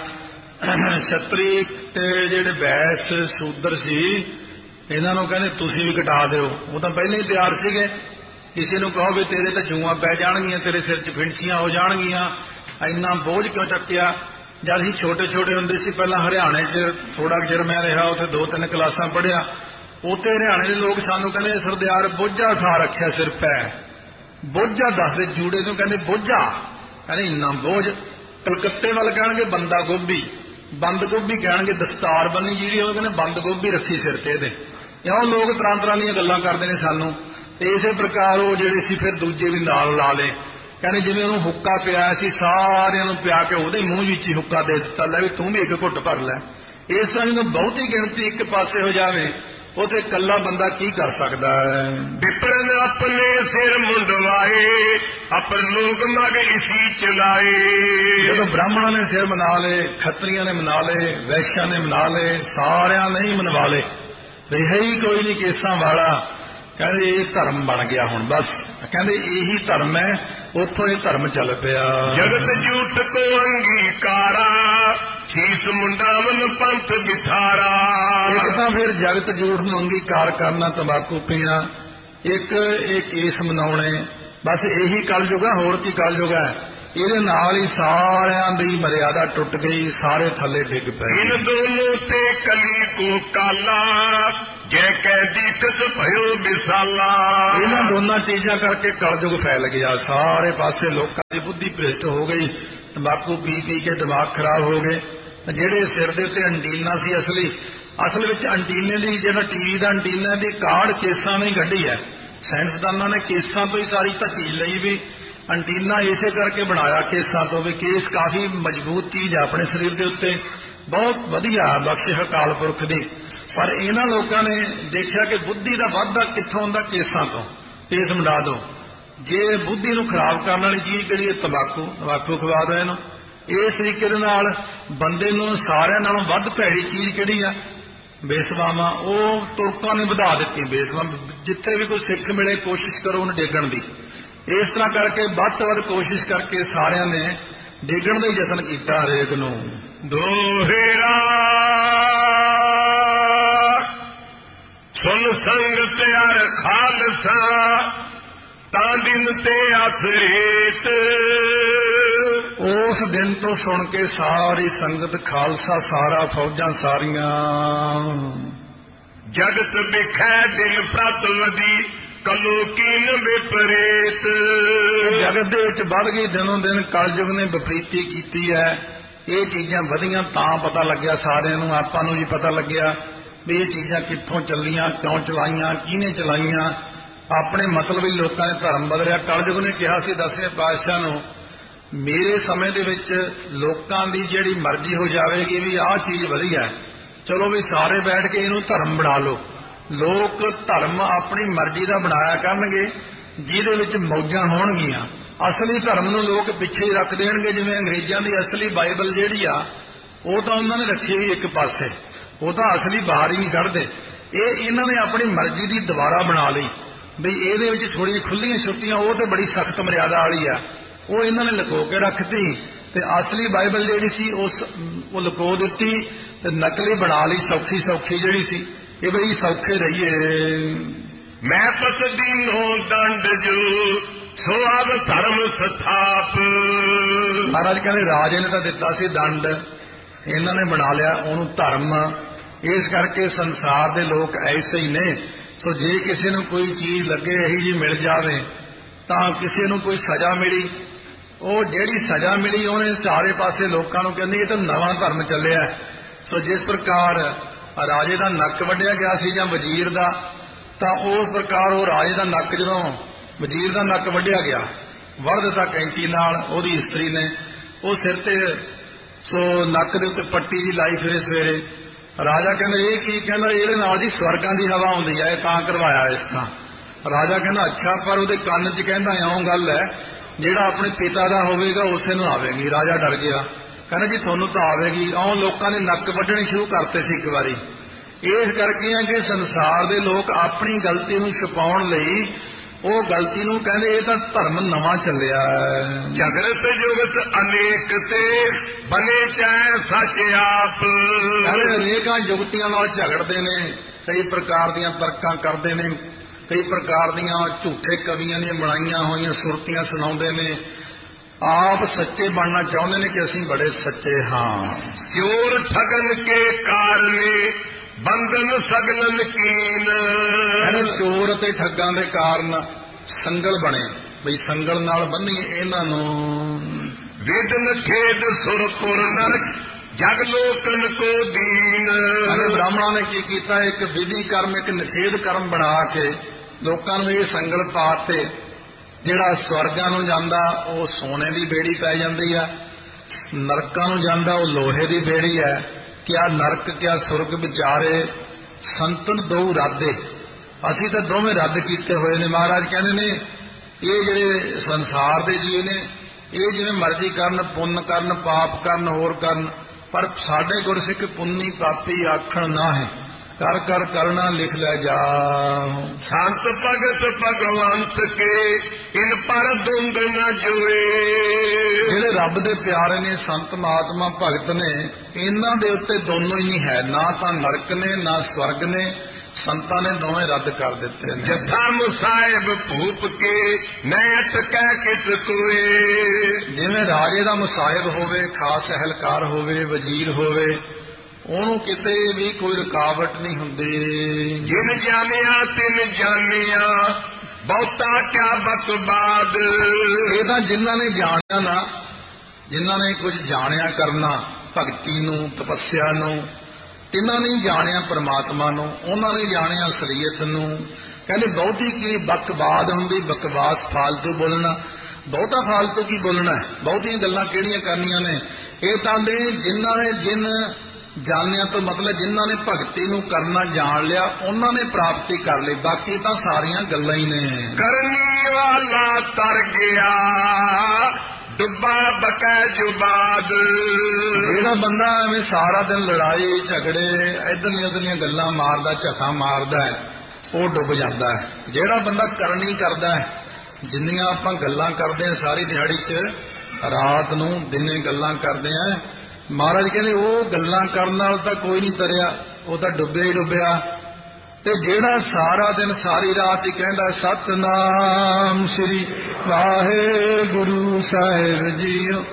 A: ਛਤਰੀ ਤੇ ਜਿਹੜੇ ਬੈਸ ਸ਼ੂਦਰ ਸੀ ਇਹਨਾਂ ਨੂੰ ਕਹਿੰਦੇ ਤੁਸੀਂ ਵੀ ਕਟਾ ਦਿਓ। ਉਹ ਤਾਂ ਪਹਿਲਾਂ ਹੀ ਤਿਆਰ ਸੀਗੇ। ਕਿਸੇ ਨੂੰ ਕਹੋ ਵੀ ਤੇਰੇ ਤਾਂ ਜੂਆਂ ਪੈ ਜਾਣਗੀਆਂ, ਤੇਰੇ ਸਿਰ 'ਚ ਫਿੰਸੀਆਂ ਹੋ ਜਾਣਗੀਆਂ, ਇੰਨਾ ਬੋਝ ਕਿਉਂ ਚੱਕਿਆ। ਜਦ ਅਸੀਂ ਛੋਟੇ ਛੋਟੇ ਹੁੰਦੇ ਸੀ, ਪਹਿਲਾਂ ਹਰਿਆਣੇ 'ਚ ਥੋੜਾ ਚਿਰ ਮੈਂ ਰਿਹਾ, ਉੱਥੇ ਦੋ ਤਿੰਨ ਕਲਾਸਾਂ ਪੜ੍ਹਿਆ। ਉੱਥੇ ਹਰਿਆਣੇ ਦੇ ਲੋਕ ਸਾਨੂੰ ਕਹਿੰਦੇ ਸਰਦਾਰ ਬੋਝਾ ਉਠਾ ਰੱਖਿਆ ਸਿਰ ਪੈ। ਬੋਝਾ ਦੱਸਦੇ ਜੂੜੇ ਨੂੰ ਕਹਿੰਦੇ ਬੋਝਾ, ਕਹਿੰਦੇ ਇੰਨਾ ਬੋਝ। ਕਲਕੱਤੇ ਵੱਲ ਕਹਿਣਗੇ ਬੰਦਾ ਗੋਭੀ, ਬੰਦ ਗੋਭੀ ਕਹਿਣਗੇ ਦਸਤਾਰ ਬੰਨੀ ਜਿਹੜੀ, ਉਹ ਕਹਿੰਦੇ ਬੰਦ ਗੋਭੀ ਰੱਖੀ ਸਿਰ ਤੇ ਇਹਦੇ। ਇਉਂ ਲੋਕ ਤਰ੍ਹਾਂ ਤਰ੍ਹਾਂ ਦੀਆਂ ਗੱਲਾਂ ਕਰਦੇ ਨੇ ਸਾਨੂੰ। ਤੇ ਇਸੇ ਪ੍ਰਕਾਰ ਉਹ ਜਿਹੜੇ ਸੀ ਫਿਰ ਦੂਜੇ ਵੀ ਨਾਲ ਲਾ ਲਏ। ਕਹਿੰਦੇ ਜਿਵੇਂ ਉਹਨੂੰ ਹੁੱਕਾ ਪਿਆ ਸੀ, ਸਾਰਿਆਂ ਨੂੰ ਪਿਆ ਕੇ ਉਹਦੇ ਮੂੰਹ ਵਿੱਚ ਹੀ ਹੁੱਕਾ ਦੇ ਦਿੱਤਾ, ਲੈ ਵੀ ਤੂੰ ਵੀ ਇੱਕ ਘੁੱਟ ਭਰ ਲੈ। ਇਸ ਤਰ੍ਹਾਂ ਜਦੋਂ ਬਹੁਤੀ ਗਿਣਤੀ ਇੱਕ ਪਾਸੇ ਹੋ ਜਾਵੇ ਉਹ ਤੇ ਇਕੱਲਾ ਬੰਦਾ ਕੀ ਕਰ ਸਕਦਾ ਹੈ।
B: ਵਿਪਰਨ ਆਪਣੇ ਸਿਰ ਮੁੰਡਵਾਏ, ਅਪਰ ਲੋਕ ਮਗ ਇਸੀ ਚਲਾਏ।
A: ਜਦੋਂ ਬ੍ਰਾਹਮਣਾਂ ਨੇ ਸਿਰ ਮਨਾ ਲਏ, ਖੱਤਰੀਆਂ ਨੇ ਮਨਾ ਲਏ, ਵੈਸ਼ਾਂ ਨੇ ਮਨਾ ਲਏ, ਸਾਰਿਆਂ ਨੇ ਹੀ ਮਨਵਾ ਲਏ। ਰਿਹਾ ਹੀ ਕੋਈ ਨਹੀਂ ਕੇਸਾਂ ਵਾਲਾ। ਕਹਿੰਦੇ ਇਹ ਧਰਮ ਬਣ ਗਿਆ ਹੁਣ ਬਸ। ਕਹਿੰਦੇ ਇਹੀ ਧਰਮ ਹੈ, ਉੱਥੋਂ ਇਹ ਧਰਮ ਚੱਲ ਪਿਆ।
B: ਜਗਤ ਝੂਠ ਕੋ ਅੰਗੀਕਾਰਾ, ਸੀਸ ਮੁੰਡਾਵਨ ਪੰਥ ਬਿਠਾਰਾ।
A: ਇੱਕ ਤਾਂ ਫਿਰ ਜਗਤ ਝੂਠ ਨੂੰ ਅੰਗੀਕਾਰ ਕਰਨਾ, ਤੰਬਾਕੂ ਪੀਣਾ, ਇੱਕ ਇਹ ਕੇਸ ਮਨਾਉਣੇ, ਬਸ ਇਹੀ ਕਲਯੁਗ ਹੈ, ਹੋਰ ਕੀ ਕਲਯੁਗ ਹੈ। ਇਹਦੇ ਨਾਲ ਹੀ ਸਾਰਿਆਂ ਦੀ ਮਰਿਆਦਾ ਟੁੱਟ ਗਈ, ਸਾਰੇ ਥੱਲੇ ਡਿੱਗ ਪਏ।
B: ਇਨ ਦੋਨੋਂ ਤੇ ਕਲੀ ਕੋ ਕਾਲਾ, ਜੈ ਕੈ ਦੀਕਤ ਭਇਓ ਮਿਸਾਲਾ।
A: ਇਹਨਾਂ ਦੋਨਾਂ ਚੀਜ਼ਾਂ ਕਰਕੇ ਕਲਯੁਗ ਫੈਲ ਗਿਆ। ਸਾਰੇ ਪਾਸੇ ਲੋਕਾਂ ਦੀ ਬੁੱਧੀ ਭ੍ਰਿਸ਼ਟ ਹੋ ਗਈ, ਤੰਬਾਕੂ ਪੀ ਪੀ ਕੇ ਦਿਮਾਗ ਖਰਾਬ ਹੋ ਗਏ। ਜਿਹੜੇ ਸਿਰ ਦੇ ਉੱਤੇ ਅੰਟੀਨਾ ਸੀ ਅਸਲੀ ਅਸਲ ਵਿੱਚ ਅੰਟੀਨੇ ਦੀ, ਜਿਹੜਾ ਟੀਵੀ ਦਾ ਅੰਟੀਨਾ ਦੀ ਕਾਢ ਕੇਸਾਂ ਨੇ ਕੱਢੀ ਹੈ। ਸਾਇੰਸਦਾਨਾਂ ਨੇ ਕੇਸਾਂ ਤੋਂ ਹੀ ਸਾਰੀ ਤਾਂ ਚੀਜ਼ ਲਈ ਵੀ ਅੰਟੀਨਾ ਇਸੇ ਕਰਕੇ ਬਣਾਇਆ ਕੇਸਾਂ ਤੋਂ, ਵੀ ਕੇਸ ਕਾਫੀ ਮਜ਼ਬੂਤ ਚੀਜ਼ ਆਪਣੇ ਸਰੀਰ ਦੇ ਉੱਤੇ, ਬਹੁਤ ਵਧੀਆ ਬਖਸ਼ਿਸ਼ ਅਕਾਲ ਪੁਰਖ ਦੀ। ਪਰ ਇਹਨਾਂ ਲੋਕਾਂ ਨੇ ਦੇਖਿਆ ਕਿ ਬੁੱਧੀ ਦਾ ਵਾਧਾ ਕਿੱਥੋਂ ਹੁੰਦਾ? ਕੇਸਾਂ ਤੋਂ। ਕੇਸ ਮਿਟਾ ਦਿਓ। ਜੇ ਬੁੱਧੀ ਨੂੰ ਖਰਾਬ ਕਰਨ ਵਾਲੀ ਚੀਜ਼ ਕਿਹੜੀ ਹੈ? ਤੰਬਾਕੂ। ਤੰਬਾਕੂ ਖਵਾ ਦਿਓ ਇਹਨੂੰ। ਇਸ ਤਰੀਕੇ ਦੇ ਨਾਲ ਬੰਦੇ ਨੂੰ ਸਾਰਿਆਂ ਨਾਲੋਂ ਵੱਧ ਭੈੜੀ ਚੀਜ਼ ਕਿਹੜੀ ਆ? ਬੇਸਵਾਵਾਂ। ਉਹ ਤੁਰਕਾਂ ਨੇ ਵਧਾ ਦਿੱਤੀ ਬੇਸਵਾ। ਜਿੱਥੇ ਵੀ ਕੋਈ ਸਿੱਖ ਮਿਲੇ ਕੋਸ਼ਿਸ਼ ਕਰੋ ਉਹਨੂੰ ਡੇਗਣ ਦੀ। ਇਸ ਤਰ੍ਹਾਂ ਕਰਕੇ ਵੱਧ ਤੋਂ ਵੱਧ ਕੋਸ਼ਿਸ਼ ਕਰਕੇ ਸਾਰਿਆਂ ਨੇ ਡੇਗਣ ਦਾ ਹੀ ਯਤਨ ਕੀਤਾ ਹਰੇਕ ਨੂੰ।
B: ਦੋਹਰਾ ਸੁਨ ਸੰਗਤ ਯਾਰ ਖਾਲਸਾ ਤਾਂ ਦਿਨ ਤੇ ਆਸਰੇਤ।
A: ਉਸ ਦਿਨ ਤੋਂ ਸੁਣ ਕੇ ਸਾਰੀ ਸੰਗਤ ਖਾਲਸਾ, ਸਾਰਾ ਫੌਜਾਂ ਸਾਰੀਆਂ
B: ਜਗਤ ਵਿਖੈ ਦਿਨ ਪ੍ਰਤਵਦੀ ਕਲੋ ਕੀਨ ਵਿਪਰੀਤ।
A: ਜਗਤ ਦੇ ਵਿੱਚ ਵੱਧ ਗਈ ਦਿਨੋਂ ਦਿਨ। ਕਲਯੁਗ ਨੇ ਵਿਪਰੀਤੀ ਕੀਤੀ ਹੈ। ਇਹ ਚੀਜ਼ਾਂ ਵਧੀਆਂ ਤਾਂ ਪਤਾ ਲੱਗਿਆ ਸਾਰਿਆਂ ਨੂੰ, ਆਪਾਂ ਨੂੰ ਵੀ ਪਤਾ ਲੱਗਿਆ ਵੀ ਇਹ ਚੀਜ਼ਾਂ ਕਿੱਥੋਂ ਚੱਲੀਆਂ, ਕਿਉਂ ਚਲਾਈਆਂ, ਕਿਹਨੇ ਚਲਾਈਆਂ। ਆਪਣੇ ਮਤਲਬ ਹੀ ਲੋਕਾਂ ਨੇ ਧਰਮ ਬਦਲਿਆ। ਕਲਯੁਗ ਨੇ ਕਿਹਾ ਸੀ ਦਸਵੇਂ ਪਾਤਸ਼ਾਹ ਨੂੰ, ਮੇਰੇ ਸਮੇਂ ਦੇ ਵਿੱਚ ਲੋਕਾਂ ਦੀ ਜਿਹੜੀ ਮਰਜ਼ੀ ਹੋ ਜਾਵੇਗੀ ਵੀ ਆਹ ਚੀਜ਼ ਵਧੀਆ, ਚਲੋ ਵੀ ਸਾਰੇ ਬੈਠ ਕੇ ਇਹਨੂੰ ਧਰਮ ਬਣਾ ਲਓ। ਲੋਕ ਧਰਮ ਆਪਣੀ ਮਰਜ਼ੀ ਦਾ ਬਣਾਇਆ ਕਰਨਗੇ ਜਿਹਦੇ ਵਿੱਚ ਮੌਜਾਂ ਹੋਣਗੀਆਂ। ਅਸਲੀ ਧਰਮ ਨੂੰ ਲੋਕ ਪਿੱਛੇ ਹੀ ਰੱਖ ਦੇਣਗੇ। ਜਿਵੇਂ ਅੰਗਰੇਜ਼ਾਂ ਦੀ ਅਸਲੀ ਬਾਈਬਲ ਜਿਹੜੀ ਆ ਉਹ ਤਾਂ ਉਹਨਾਂ ਨੇ ਰੱਖੀ ਹੋਈ ਇੱਕ ਪਾਸੇ, ਉਹ ਤਾਂ ਅਸਲੀ ਬਾਹਰ ਹੀ ਨਹੀਂ ਕੱਢਦੇ। ਇਹ ਇਹਨਾਂ ਨੇ ਆਪਣੀ ਮਰਜ਼ੀ ਦੀ ਦੁਬਾਰਾ ਬਣਾ ਲਈ ਬਈ ਇਹਦੇ ਵਿੱਚ ਥੋੜ੍ਹੀਆਂ ਖੁੱਲੀਆਂ ਛੁੱਟੀਆਂ, ਉਹ ਤੇ ਬੜੀ ਸਖਤ ਮਰਿਆਦਾ ਵਾਲੀ ਆ, ਉਹ ਇਹਨਾਂ ਨੇ ਲੁਕੋ ਕੇ ਰੱਖਤੀ। ਤੇ ਅਸਲੀ ਬਾਈਬਲ ਜਿਹੜੀ ਸੀ ਉਸ ਉਹ ਲੁਕੋ ਦਿੱਤੀ ਤੇ ਨਕਲੀ ਬਣਾ ਲਈ, ਸੌਖੀ ਸੌਖੀ ਜਿਹੜੀ ਸੀ ਇਹ ਬਈ ਸੌਖੇ ਰਹੀਏ।
B: ਮੈਂ ਪਤ ਦੀਨੋ ਦੰਡ ਜੋ ਸੋ ਆਦ ਧਰਮ ਸਥਾਪ।
A: ਮਹਾਰਾਜ ਕਹਿੰਦੇ ਰਾਜੇ ਨੇ ਤਾਂ ਦਿੱਤਾ ਸੀ ਦੰਡ, ਇਹਨਾਂ ਨੇ ਬਣਾ ਲਿਆ ਉਹਨੂੰ ਧਰਮ। ਇਸ ਕਰਕੇ ਸੰਸਾਰ ਦੇ ਲੋਕ ਐਸੇ ਹੀ ਨੇ। ਸੋ ਜੇ ਕਿਸੇ ਨੂੰ ਕੋਈ ਚੀਜ਼ ਲੱਗੇ ਇਹੀ ਜੀ ਮਿਲ ਜਾਵੇ ਤਾਂ ਕਿਸੇ ਨੂੰ ਕੋਈ ਸਜ਼ਾ ਮਿਲੀ, ਉਹ ਜਿਹੜੀ ਸਜ਼ਾ ਮਿਲੀ ਉਹਨੇ ਸਾਰੇ ਪਾਸੇ ਲੋਕਾਂ ਨੂੰ ਕਹਿੰਦੇ ਇਹ ਤਾਂ ਨਵਾਂ ਧਰਮ ਚੱਲਿਆ। ਸੋ ਜਿਸ ਪ੍ਰਕਾਰ ਰਾਜੇ ਦਾ ਨੱਕ ਵੱਢਿਆ ਗਿਆ ਸੀ ਜਾਂ ਵਜ਼ੀਰ ਦਾ, ਤਾਂ ਉਸ ਪ੍ਰਕਾਰ ਉਹ ਰਾਜੇ ਦਾ ਨੱਕ ਜਦੋਂ ਵਜ਼ੀਰ ਦਾ ਨੱਕ ਵੱਢਿਆ ਗਿਆ, ਵੱਢ ਦਿੱਤਾ ਕੈਂਚੀ ਨਾਲ ਉਹਦੀ ਇਸਤਰੀ ਨੇ, ਉਹ ਸਿਰ ਤੇ ਸੋ ਨੱਕ ਦੇ ਉੱਤੇ ਪੱਟੀ ਜੀ ਲਾਈ ਫਿਰੇ ਸਵੇਰੇ। ਰਾਜਾ ਕਹਿੰਦਾ ਇਹ ਕੀ? ਕਹਿੰਦਾ ਇਹਦੇ ਨਾਲ ਜੀ ਸਵਰਗਾਂ ਦੀ ਹਵਾ ਆਉਂਦੀ ਹੈ, ਤਾਂ ਕਰਵਾਇਆ ਇਸ ਤਰ੍ਹਾਂ। ਰਾਜਾ ਕਹਿੰਦਾ ਅੱਛਾ, ਪਰ ਉਹਦੇ ਕੰਨ 'ਚ ਕਹਿੰਦਾ ਇਉਂ ਗੱਲ ਹੈ ਜਿਹੜਾ ਆਪਣੇ ਪਿਤਾ ਦਾ ਹੋਵੇਗਾ ਉਸੇ ਨੂੰ ਆਵੇਗੀ। ਰਾਜਾ ਡਰ ਗਿਆ, ਕਹਿੰਦਾ ਜੀ ਤੁਹਾਨੂੰ ਤਾਂ ਆਵੇਗੀ। ਇਉਂ ਲੋਕਾਂ ਨੇ ਨੱਕ ਵੱਢਣੇ ਸ਼ੁਰੂ ਕਰਤੇ ਸੀ ਇੱਕ ਵਾਰੀ। ਇਸ ਕਰਕੇ ਆ ਕਿ ਸੰਸਾਰ ਦੇ ਲੋਕ ਆਪਣੀ ਗਲਤੀ ਨੂੰ ਛੁਪਾਉਣ ਲਈ ਉਹ ਗਲਤੀ ਨੂੰ ਕਹਿੰਦੇ ਇਹ ਤਾਂ ਧਰਮ ਨਵਾਂ ਚੱਲਿਆ।
B: ਜਗਤ ਜੁਗਤ ਅਨੇਕ ਤੇ ਬਨੇ ਚਾਹੇ ਸੱਚ ਆਪ।
A: ਅਰੇ ਅਨੇਕਾਂ ਜੁਗਤੀਆਂ ਨਾਲ ਝਗੜਦੇ ਨੇ, ਕਈ ਪ੍ਰਕਾਰ ਦੀਆਂ ਤਰਕਾਂ ਕਰਦੇ ਨੇ, ਕਈ ਪ੍ਰਕਾਰ ਦੀਆਂ ਝੂਠੇ ਕਵੀਆਂ ਦੀਆਂ ਬਣਾਈਆਂ ਹੋਈਆਂ ਸੁਰਤੀਆਂ ਸੁਣਾਉਂਦੇ ਨੇ। ਆਪ ਸੱਚੇ ਬਣਨਾ ਚਾਹੁੰਦੇ ਨੇ ਕਿ ਅਸੀਂ ਬੜੇ ਸੱਚੇ ਹਾਂ।
B: ਚੋਰ ਠਗਨ ਕੇ ਕਾਰਨੇ ਬੰਧਨ ਸਗਲਨ ਕੀਨ।
A: ਕਹਿੰਦੇ ਚੋਰ ਅਤੇ ਠੱਗਾਂ ਦੇ ਕਾਰਨ ਸੰਗਲ ਬਣੇ, ਬਈ ਸੰਗਲ ਨਾਲ ਬੰਨੀਏ ਇਹਨਾਂ ਨੂੰ।
B: ਵੇਦਨ ਖੇਦ ਸੁਰਪੁਰ ਨਰਕ ਜਗ ਲੋਕਨ ਕੋ ਦੀਨ।
A: ਬ੍ਰਾਹਮਣਾਂ ਨੇ ਕੀ ਕੀਤਾ? ਇੱਕ ਵਿਧੀ ਕਰਮ, ਇੱਕ ਨਿਖੇਧ ਕਰਮ ਬਣਾ ਕੇ ਲੋਕਾਂ ਨੂੰ ਇਹ ਸੰਗਲ ਪਾਤੇ। ਜਿਹੜਾ ਸਵਰਗਾਂ ਨੂੰ ਜਾਂਦਾ ਉਹ ਸੋਨੇ ਦੀ ਬੇੜੀ ਪੈ ਜਾਂਦੀ ਆ, ਨਰਕਾਂ ਨੂੰ ਜਾਂਦਾ ਉਹ ਲੋਹੇ ਦੀ ਬੇੜੀ ਹੈ। ਕਿਆ ਨਰਕ ਕਿਆ ਸੁਰਗ ਵਿਚਾਰੇ ਸੰਤਨ ਦੋ ਰਾਦੇ। ਅਸੀਂ ਤਾਂ ਦੋਵੇਂ ਰੱਦ ਕੀਤੇ ਹੋਏ ਨੇ। ਮਹਾਰਾਜ ਕਹਿੰਦੇ ਨੇ ਇਹ ਜਿਹੜੇ ਸੰਸਾਰ ਦੇ ਜੀਵ ਨੇ ਇਹ ਜਿਵੇਂ ਮਰਜ਼ੀ ਕਰਨ, ਪੁੰਨ ਕਰਨ, ਪਾਪ ਕਰਨ, ਹੋਰ ਕਰਨ, ਪਰ ਸਾਡੇ ਗੁਰਸਿੱਖ ਪੁੰਨੀ ਪਾਪੀ ਆਖਣ ਨਾ ਹੈ। ਕਰ ਕਰ ਕਰਨਾ ਲਿਖ ਲੈ ਜਾ।
B: ਸੰਤ ਭਗਤ ਭਗਵੰਤ ਕੇ ਇਨ ਪਰ ਦੁੰਦ ਨ ਜੋਏ।
A: ਜਿਹੜੇ ਰੱਬ ਦੇ ਪਿਆਰੇ ਨੇ, ਸੰਤ ਮਹਾਤਮਾ ਭਗਤ ਨੇ, ਇਹਨਾਂ ਦੇ ਉੱਤੇ ਦੋਨੋਂ ਹੀ ਨਹੀਂ ਹੈ, ਨਾ ਤਾਂ ਨਰਕ ਨੇ ਨਾ ਸਵਰਗ ਨੇ। ਸੰਤਾਂ ਨੇ ਦੋਵੇਂ ਰੱਦ ਕਰ ਦਿੱਤੇ ਨੇ।
B: ਜਥਾ ਮੁਸਾਹਿਬ ਭੂਪ ਕੇ ਮੈਂ ਅਟਕੈ ਕਿਤ ਕੋਏ।
A: ਜਿਵੇਂ ਰਾਜੇ ਦਾ ਮੁਸਾਹਿਬ ਹੋਵੇ, ਖਾਸ ਅਹਿਲਕਾਰ ਹੋਵੇ, ਵਜ਼ੀਰ ਹੋਵੇ, ਉਹਨੂੰ ਕਿਤੇ ਵੀ ਕੋਈ ਰੁਕਾਵਟ ਨਹੀਂ ਹੁੰਦੀ।
B: ਜਿਨ ਜਾਣਿਆ ਤਿਨ ਜਾਣਿਆ ਬਹੁਤਾ ਕਿਆ ਬਕਬਾਦ।
A: ਇਹ ਤਾਂ ਜਿਨ੍ਹਾਂ ਨੇ ਜਾਣਿਆ ਨਾ, ਜਿਨ੍ਹਾਂ ਨੇ ਕੁਝ ਜਾਣਿਆ ਕਰਨਾ, ਭਗਤੀ ਨੂੰ, ਤਪੱਸਿਆ ਨੂੰ, ਤਿੰਨਾਂ ਨੇ ਜਾਣਿਆ ਪਰਮਾਤਮਾ ਨੂੰ, ਉਹਨਾਂ ਨੇ ਜਾਣਿਆ ਅਸਲੀਅਤ ਨੂੰ। ਕਹਿੰਦੇ ਬਹੁਤੀ ਕੀ ਬਕਵਾਦ ਹੁੰਦੀ, ਬਕਵਾਸ ਫਾਲਤੂ ਬੋਲਣਾ। ਬਹੁਤਾ ਫਾਲਤੂ ਕੀ ਬੋਲਣਾ, ਬਹੁਤੀਆਂ ਗੱਲਾਂ ਕਿਹੜੀਆਂ ਕਰਨੀਆਂ ਨੇ। ਇਹ ਤਾਂ ਦੇ ਜਿਨ੍ਹਾਂ ਨੇ ਜਿਨ ਜਾਣਿਆ ਤੋਂ ਮਤਲਬ ਜਿਨ੍ਹਾਂ ਨੇ ਭਗਤੀ ਨੂੰ ਕਰਨਾ ਜਾਣ ਲਿਆ, ਉਹਨਾਂ ਨੇ ਪ੍ਰਾਪਤੀ ਕਰ ਲਈ। ਬਾਕੀ ਤਾਂ ਸਾਰੀਆਂ ਗੱਲਾਂ ਹੀ ਨੇ।
B: ਕਰਨੀ ਵਾਲਾ ਤਰ ਗਿਆ ਡੁੱਬਾ ਬਕੈ ਜੁਬਾਦ।
A: ਜਿਹੜਾ ਬੰਦਾ ਐਵੇਂ ਸਾਰਾ ਦਿਨ ਲੜਾਈ ਝਗੜੇ ਇੱਧਰਲੀਆਂ ਉੱਧਰਲੀਆਂ ਗੱਲਾਂ ਮਾਰਦਾ, ਝੱਖਾਂ ਮਾਰਦਾ ਹੈ, ਉਹ ਡੁੱਬ ਜਾਂਦਾ ਹੈ। ਜਿਹੜਾ ਬੰਦਾ ਕਰਨੀ ਕਰਦਾ ਹੈ, ਜਿੰਨੀਆਂ ਆਪਾਂ ਗੱਲਾਂ ਕਰਦੇ ਹਾਂ ਸਾਰੀ ਦਿਹਾੜੀ 'ਚ, ਰਾਤ ਨੂੰ ਦਿਨੇ ਗੱਲਾਂ ਕਰਦੇ ਹਾਂ, ਮਹਾਰਾਜ ਕਹਿੰਦੇ ਉਹ ਗੱਲਾਂ ਕਰਨ ਨਾਲ ਤਾਂ ਕੋਈ ਨਹੀਂ ਤਰਿਆ, ਉਹ ਤਾਂ ਡੁੱਬਿਆ ਹੀ ਡੁੱਬਿਆ। ਤੇ ਜਿਹੜਾ ਸਾਰਾ ਦਿਨ ਸਾਰੀ ਰਾਤ ਹੀ ਕਹਿੰਦਾ ਸਤਨਾਮ ਸ੍ਰੀ ਵਾਹਿਗੁਰੂ ਸਾਹਿਬ ਜੀਓ,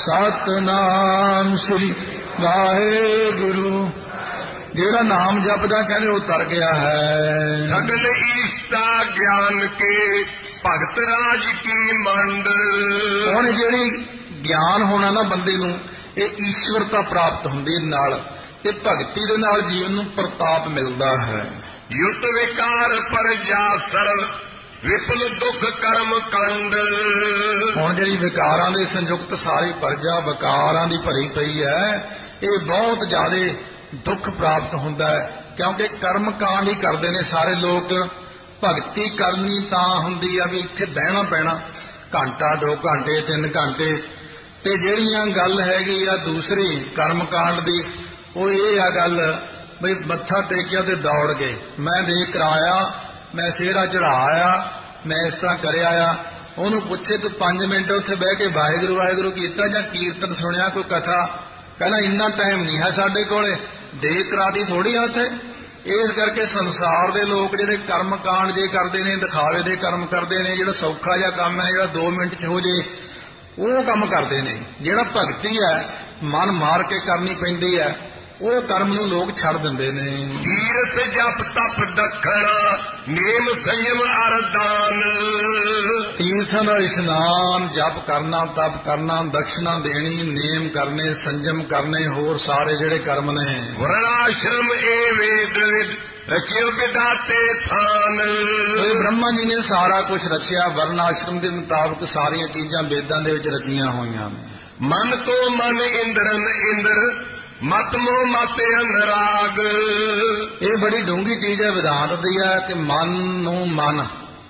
A: ਸਤਨਾਮ ਸ੍ਰੀ ਵਾਹਿਗੁਰੂ, ਜਿਹੜਾ ਨਾਮ ਜਪਦਾ ਕਹਿੰਦੇ ਉਹ ਤਰ ਗਿਆ ਹੈ।
B: ਸਗਲ ਈਸ਼ਤਾ ਗਿਆਨ ਕੇ ਭਗਤ ਰਾਜ ਕੀ ਮੰਡ।
A: ਹੁਣ ਜਿਹੜੀ ਗਿਆਨ ਹੋਣਾ ਨਾ ਬੰਦੇ ਨੂੰ, ਇਹ ਈਸ਼ਵਰਤਾ ਪ੍ਰਾਪਤ ਹੁੰਦੀ ਨਾਲ, ਤੇ ਭਗਤੀ ਦੇ ਨਾਲ ਜੀਵਨ ਨੂੰ ਪ੍ਰਤਾਪ ਮਿਲਦਾ ਹੈ।
B: ਯੁੱਤ ਵਿਕਾਰ ਪਰ ਜਾ ਸਰਲ ਵਿਪਲ ਦੁੱਖ ਕਰਮ ਕੰਡ।
A: ਹੁਣ ਜਿਹੜੀ ਵਿਕਾਰਾਂ ਦੇ ਸੰਯੁਕਤ ਸਾਰੀ ਪਰਜਾ ਵਿਕਾਰਾਂ ਦੀ ਭਰੀ ਪਈ ਹੈ, ਇਹ ਬਹੁਤ ਜ਼ਿਆਦਾ ਦੁੱਖ ਪ੍ਰਾਪਤ ਹੁੰਦਾ ਹੈ, ਕਿਉਂਕਿ ਕਰਮ ਕਾਂਡ ਹੀ ਕਰਦੇ ਨੇ ਸਾਰੇ ਲੋਕ। ਭਗਤੀ ਕਰਨੀ ਤਾਂ ਹੁੰਦੀ ਆ ਵੀ ਇੱਥੇ ਬਹਿਣਾ ਪੈਣਾ ਘੰਟਾ, ਦੋ ਘੰਟੇ, ਤਿੰਨ ਘੰਟੇ। ਤੇ ਜਿਹੜੀਆਂ ਗੱਲ ਹੈਗੀ ਆ ਦੂਸਰੀ ਕਰਮ ਕਾਂਡ ਦੀ, ਉਹ ਇਹ ਆ ਗੱਲ ਬਈ ਮੱਥਾ ਟੇਕਿਆ ਤੇ ਦੌੜ ਗਏ, ਮੈਂ ਦੇ ਕਰਾਇਆ, ਮੈਂ ਸਿਹਰਾ ਚੜਾਇਆ, ਮੈਂ ਇਸ ਤਰ੍ਹਾਂ ਕਰਿਆ ਆ। ਉਹਨੂੰ ਪੁੱਛੇ ਤੂੰ ਪੰਜ ਮਿੰਟ ਉੱਥੇ ਬਹਿ ਕੇ ਵਾਹਿਗੁਰੂ ਵਾਹਿਗੁਰੂ ਕੀਤਾ ਜਾਂ ਕੀਰਤਨ ਸੁਣਿਆ, ਕੋਈ ਕਥਾ? ਕਹਿੰਦਾ ਇੰਨਾ ਟਾਈਮ ਨਹੀਂ ਹੈ ਸਾਡੇ ਕੋਲੇ, ਦੇ ਕਰਾਤੀ ਥੋੜੀ ਆ ਉੱਥੇ। ਇਸ ਕਰਕੇ ਸੰਸਾਰ ਦੇ ਲੋਕ ਜਿਹੜੇ ਕਰਮ ਕਾਂਡ ਜੇ ਕਰਦੇ ਨੇ, ਦਿਖਾਵੇ ਦੇ ਕਰਮ ਕਰਦੇ ਨੇ, ਜਿਹੜਾ ਸੌਖਾ ਜਿਹਾ ਕੰਮ ਹੈ, ਜਿਹੜਾ ਦੋ ਮਿੰਟ 'ਚ ਹੋ ਜੇ, ਉਹ ਕੰਮ ਕਰਦੇ ਨੇ। ਜਿਹੜਾ ਭਗਤੀ ਹੈ, ਮਨ ਮਾਰ ਕੇ ਕਰਨੀ ਪੈਂਦੀ ਹੈ, ਉਹ ਕਰਮ ਨੂੰ ਲੋਕ ਛੱਡ ਦਿੰਦੇ ਨੇ।
B: ਤੀਰਥ ਜਪ ਤਪ ਦੱਖਣਾ ਨੇਮ ਸੰਯਮ ਅਰਦਾਨ।
A: ਤੀਰਥਾਂ ਦਾ ਇਸ਼ਨਾਨ, ਜਪ ਕਰਨਾ, ਤਪ ਕਰਨਾ, ਦਕਸ਼ਨਾ ਦੇਣੀ, ਨੇਮ ਕਰਨੇ, ਸੰਜਮ ਕਰਨੇ, ਹੋਰ ਸਾਰੇ ਜਿਹੜੇ ਕਰਮ ਨੇ।
B: ਵਰਣਾਸ਼ਰਮ ਏ ਵੇਦ ਰਚਿਓ ਵਿਦਾਤੇ ਥਾਨ।
A: ਇਹ ਬ੍ਰਹਮਾ ਜੀ ਨੇ ਸਾਰਾ ਕੁਝ ਰਚਿਆ, ਵਰਣਾਸ਼ਰਮ ਦੇ ਮੁਤਾਬਕ ਸਾਰੀਆਂ ਚੀਜ਼ਾਂ ਵੇਦਾਂ ਦੇ ਵਿੱਚ ਰਚੀਆਂ ਹੋਈਆਂ ਨੇ।
B: ਮਨ ਤੋਂ ਮਨ ਇੰਦਰਨ ਇੰਦਰ ਮਤ ਮੋਹ ਮਤ ਅਨਰਾਗ।
A: ਇਹ ਬੜੀ ਡੂੰਘੀ ਚੀਜ਼ ਹੈ ਵਿਦਾਂਤ ਦੀ ਹੈ ਕਿ ਮਨ ਨੂੰ ਮਨ,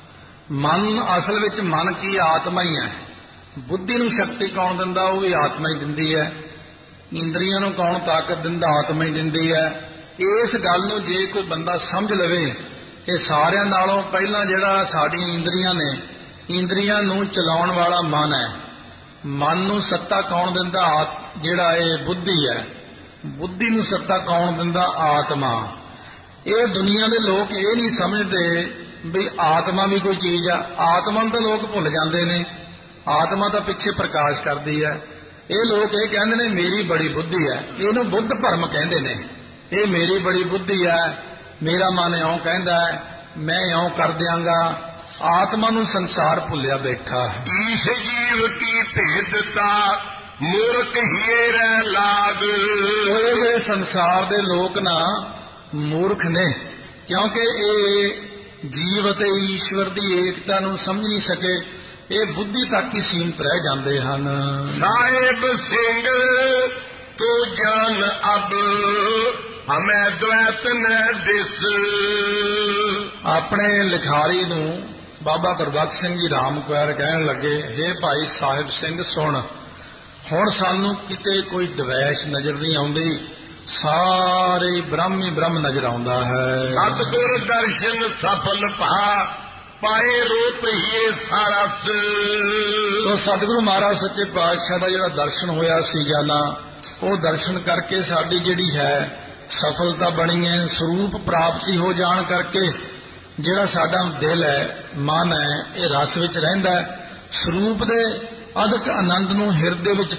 A: ਮਨ ਅਸਲ ਵਿੱਚ ਮਨ ਕੀ ਆਤਮਾ ਹੀ ਹੈ। ਬੁੱਧੀ ਨੂੰ ਸ਼ਕਤੀ ਕੌਣ ਦਿੰਦਾ? ਉਹ ਵੀ ਆਤਮਾ ਹੀ ਦਿੰਦੀ ਹੈ। ਇੰਦਰੀਆਂ ਨੂੰ ਕੌਣ ਤਾਕਤ ਦਿੰਦਾ? ਆਤਮਾ ਹੀ ਦਿੰਦੀ ਹੈ। ਇਸ ਗੱਲ ਨੂੰ ਜੇ ਕੋਈ ਬੰਦਾ ਸਮਝ ਲਵੇ ਕਿ ਸਾਰਿਆਂ ਨਾਲੋਂ ਪਹਿਲਾਂ ਜਿਹੜਾ ਸਾਡੀਆਂ ਇੰਦਰੀਆਂ ਨੇ, ਇੰਦਰੀਆਂ ਨੂੰ ਚਲਾਉਣ ਵਾਲਾ ਮਨ ਹੈ। ਮਨ ਨੂੰ ਸੱਤਾ ਕੌਣ ਦਿੰਦਾ? ਜਿਹੜਾ ਇਹ ਬੁੱਧੀ ਹੈ। ਬੁੱਧੀ ਨੂੰ ਸੱਤਾ ਕੌਣ ਦਿੰਦਾ? ਆਤਮਾ। ਇਹ ਦੁਨੀਆ ਦੇ ਲੋਕ ਇਹ ਨਹੀਂ ਸਮਝਦੇ ਵੀ ਆਤਮਾ ਵੀ ਕੋਈ ਚੀਜ਼ ਆ। ਆਤਮਾ ਨੂੰ ਤਾਂ ਲੋਕ ਭੁੱਲ ਜਾਂਦੇ ਨੇ, ਆਤਮਾ ਤਾਂ ਪਿੱਛੇ ਪ੍ਰਕਾਸ਼ ਕਰਦੀ ਹੈ। ਇਹ ਲੋਕ ਇਹ ਕਹਿੰਦੇ ਨੇ ਮੇਰੀ ਬੜੀ ਬੁੱਧੀ ਹੈ, ਇਹਨੂੰ ਬੁੱਧ ਭਰਮ ਕਹਿੰਦੇ ਨੇ। ਇਹ ਮੇਰੀ ਬੜੀ ਬੁੱਧੀ ਹੈ, ਮੇਰਾ ਮਨ ਇਉਂ ਕਹਿੰਦਾ ਹੈ, ਮੈਂ ਇਉਂ ਕਰ ਦਿਆਂਗਾ। ਆਤਮਾ ਨੂੰ ਸੰਸਾਰ ਭੁੱਲਿਆ ਬੈਠਾ।
B: ਈਸ਼ ਜੀਵ ਕੀ ਭੇਦਤਾ ਮੂਰਖ ਹੀਏ ਰਹਿ ਲਾਗ।
A: ਇਹ ਜਿਹੜੇ ਸੰਸਾਰ ਦੇ ਲੋਕ ਨਾ ਮੂਰਖ ਨੇ, ਕਿਉਂਕਿ ਇਹ ਜੀਵ ਅਤੇ ਈਸ਼ਵਰ ਦੀ ਏਕਤਾ ਨੂੰ ਸਮਝ ਨਹੀਂ ਸਕੇ। ਇਹ ਬੁੱਧੀ ਤੱਕ ਹੀ ਸੀਮਤ ਰਹਿ ਜਾਂਦੇ ਹਨ।
B: ਸਾਹਿਬ ਸਿੰਘ ਤੂੰ ਜਾਨ ਅਬ ਹਮੈ ਦ્વੈਤ ਨ ਦਿਸ।
A: ਆਪਣੇ ਲਿਖਾਰੀ ਨੂੰ ਬਾਬਾ ਗੁਰਬਖਸ਼ ਸਿੰਘ ਜੀ ਰਾਮਕੁਆਰ ਕਹਿਣ ਲੱਗੇ, ਹੇ ਭਾਈ ਸਾਹਿਬ ਸਿੰਘ ਸੁਣ, ਹੁਣ ਸਾਨੂੰ ਕਿਤੇ ਕੋਈ ਦਵੈਸ਼ ਨਜ਼ਰ ਨਹੀਂ ਆਉਂਦੀ, ਸਾਰੇ ਬ੍ਰਹਮ ਹੀ ਬ੍ਰਹਮ ਨਜ਼ਰ ਆਉਂਦਾ ਹੈ।
B: ਸਤਿਗੁਰ ਦਰਸ਼ਨ ਸਫਲ ਭਾ ਪਾਏ ਰੂਪ ਹੀ ਸਾਰਾ।
A: ਸੋ ਸਤਿਗੁਰੂ ਮਹਾਰਾਜ ਸੱਚੇ ਪਾਤਸ਼ਾਹ ਦਾ ਜਿਹੜਾ ਦਰਸ਼ਨ ਹੋਇਆ ਸੀਗਾ ਨਾ, ਉਹ ਦਰਸ਼ਨ ਕਰਕੇ ਸਾਡੀ ਜਿਹੜੀ ਹੈ ਸਫਲਤਾ ਬਣੀ ਹੈ। ਸਰੂਪ ਪ੍ਰਾਪਤੀ ਹੋ ਜਾਣ ਕਰਕੇ ਜਿਹੜਾ ਸਾਡਾ ਦਿਲ ਹੈ, ਮਨ ਹੈ, ਇਹ ਰਸ ਵਿੱਚ ਰਹਿੰਦਾ ਹੈ। ਸਰੂਪ ਦੇ ਅਦਕ ਆਨੰਦ ਨੂੰ ਹਿਰਦੇ ਵਿੱਚ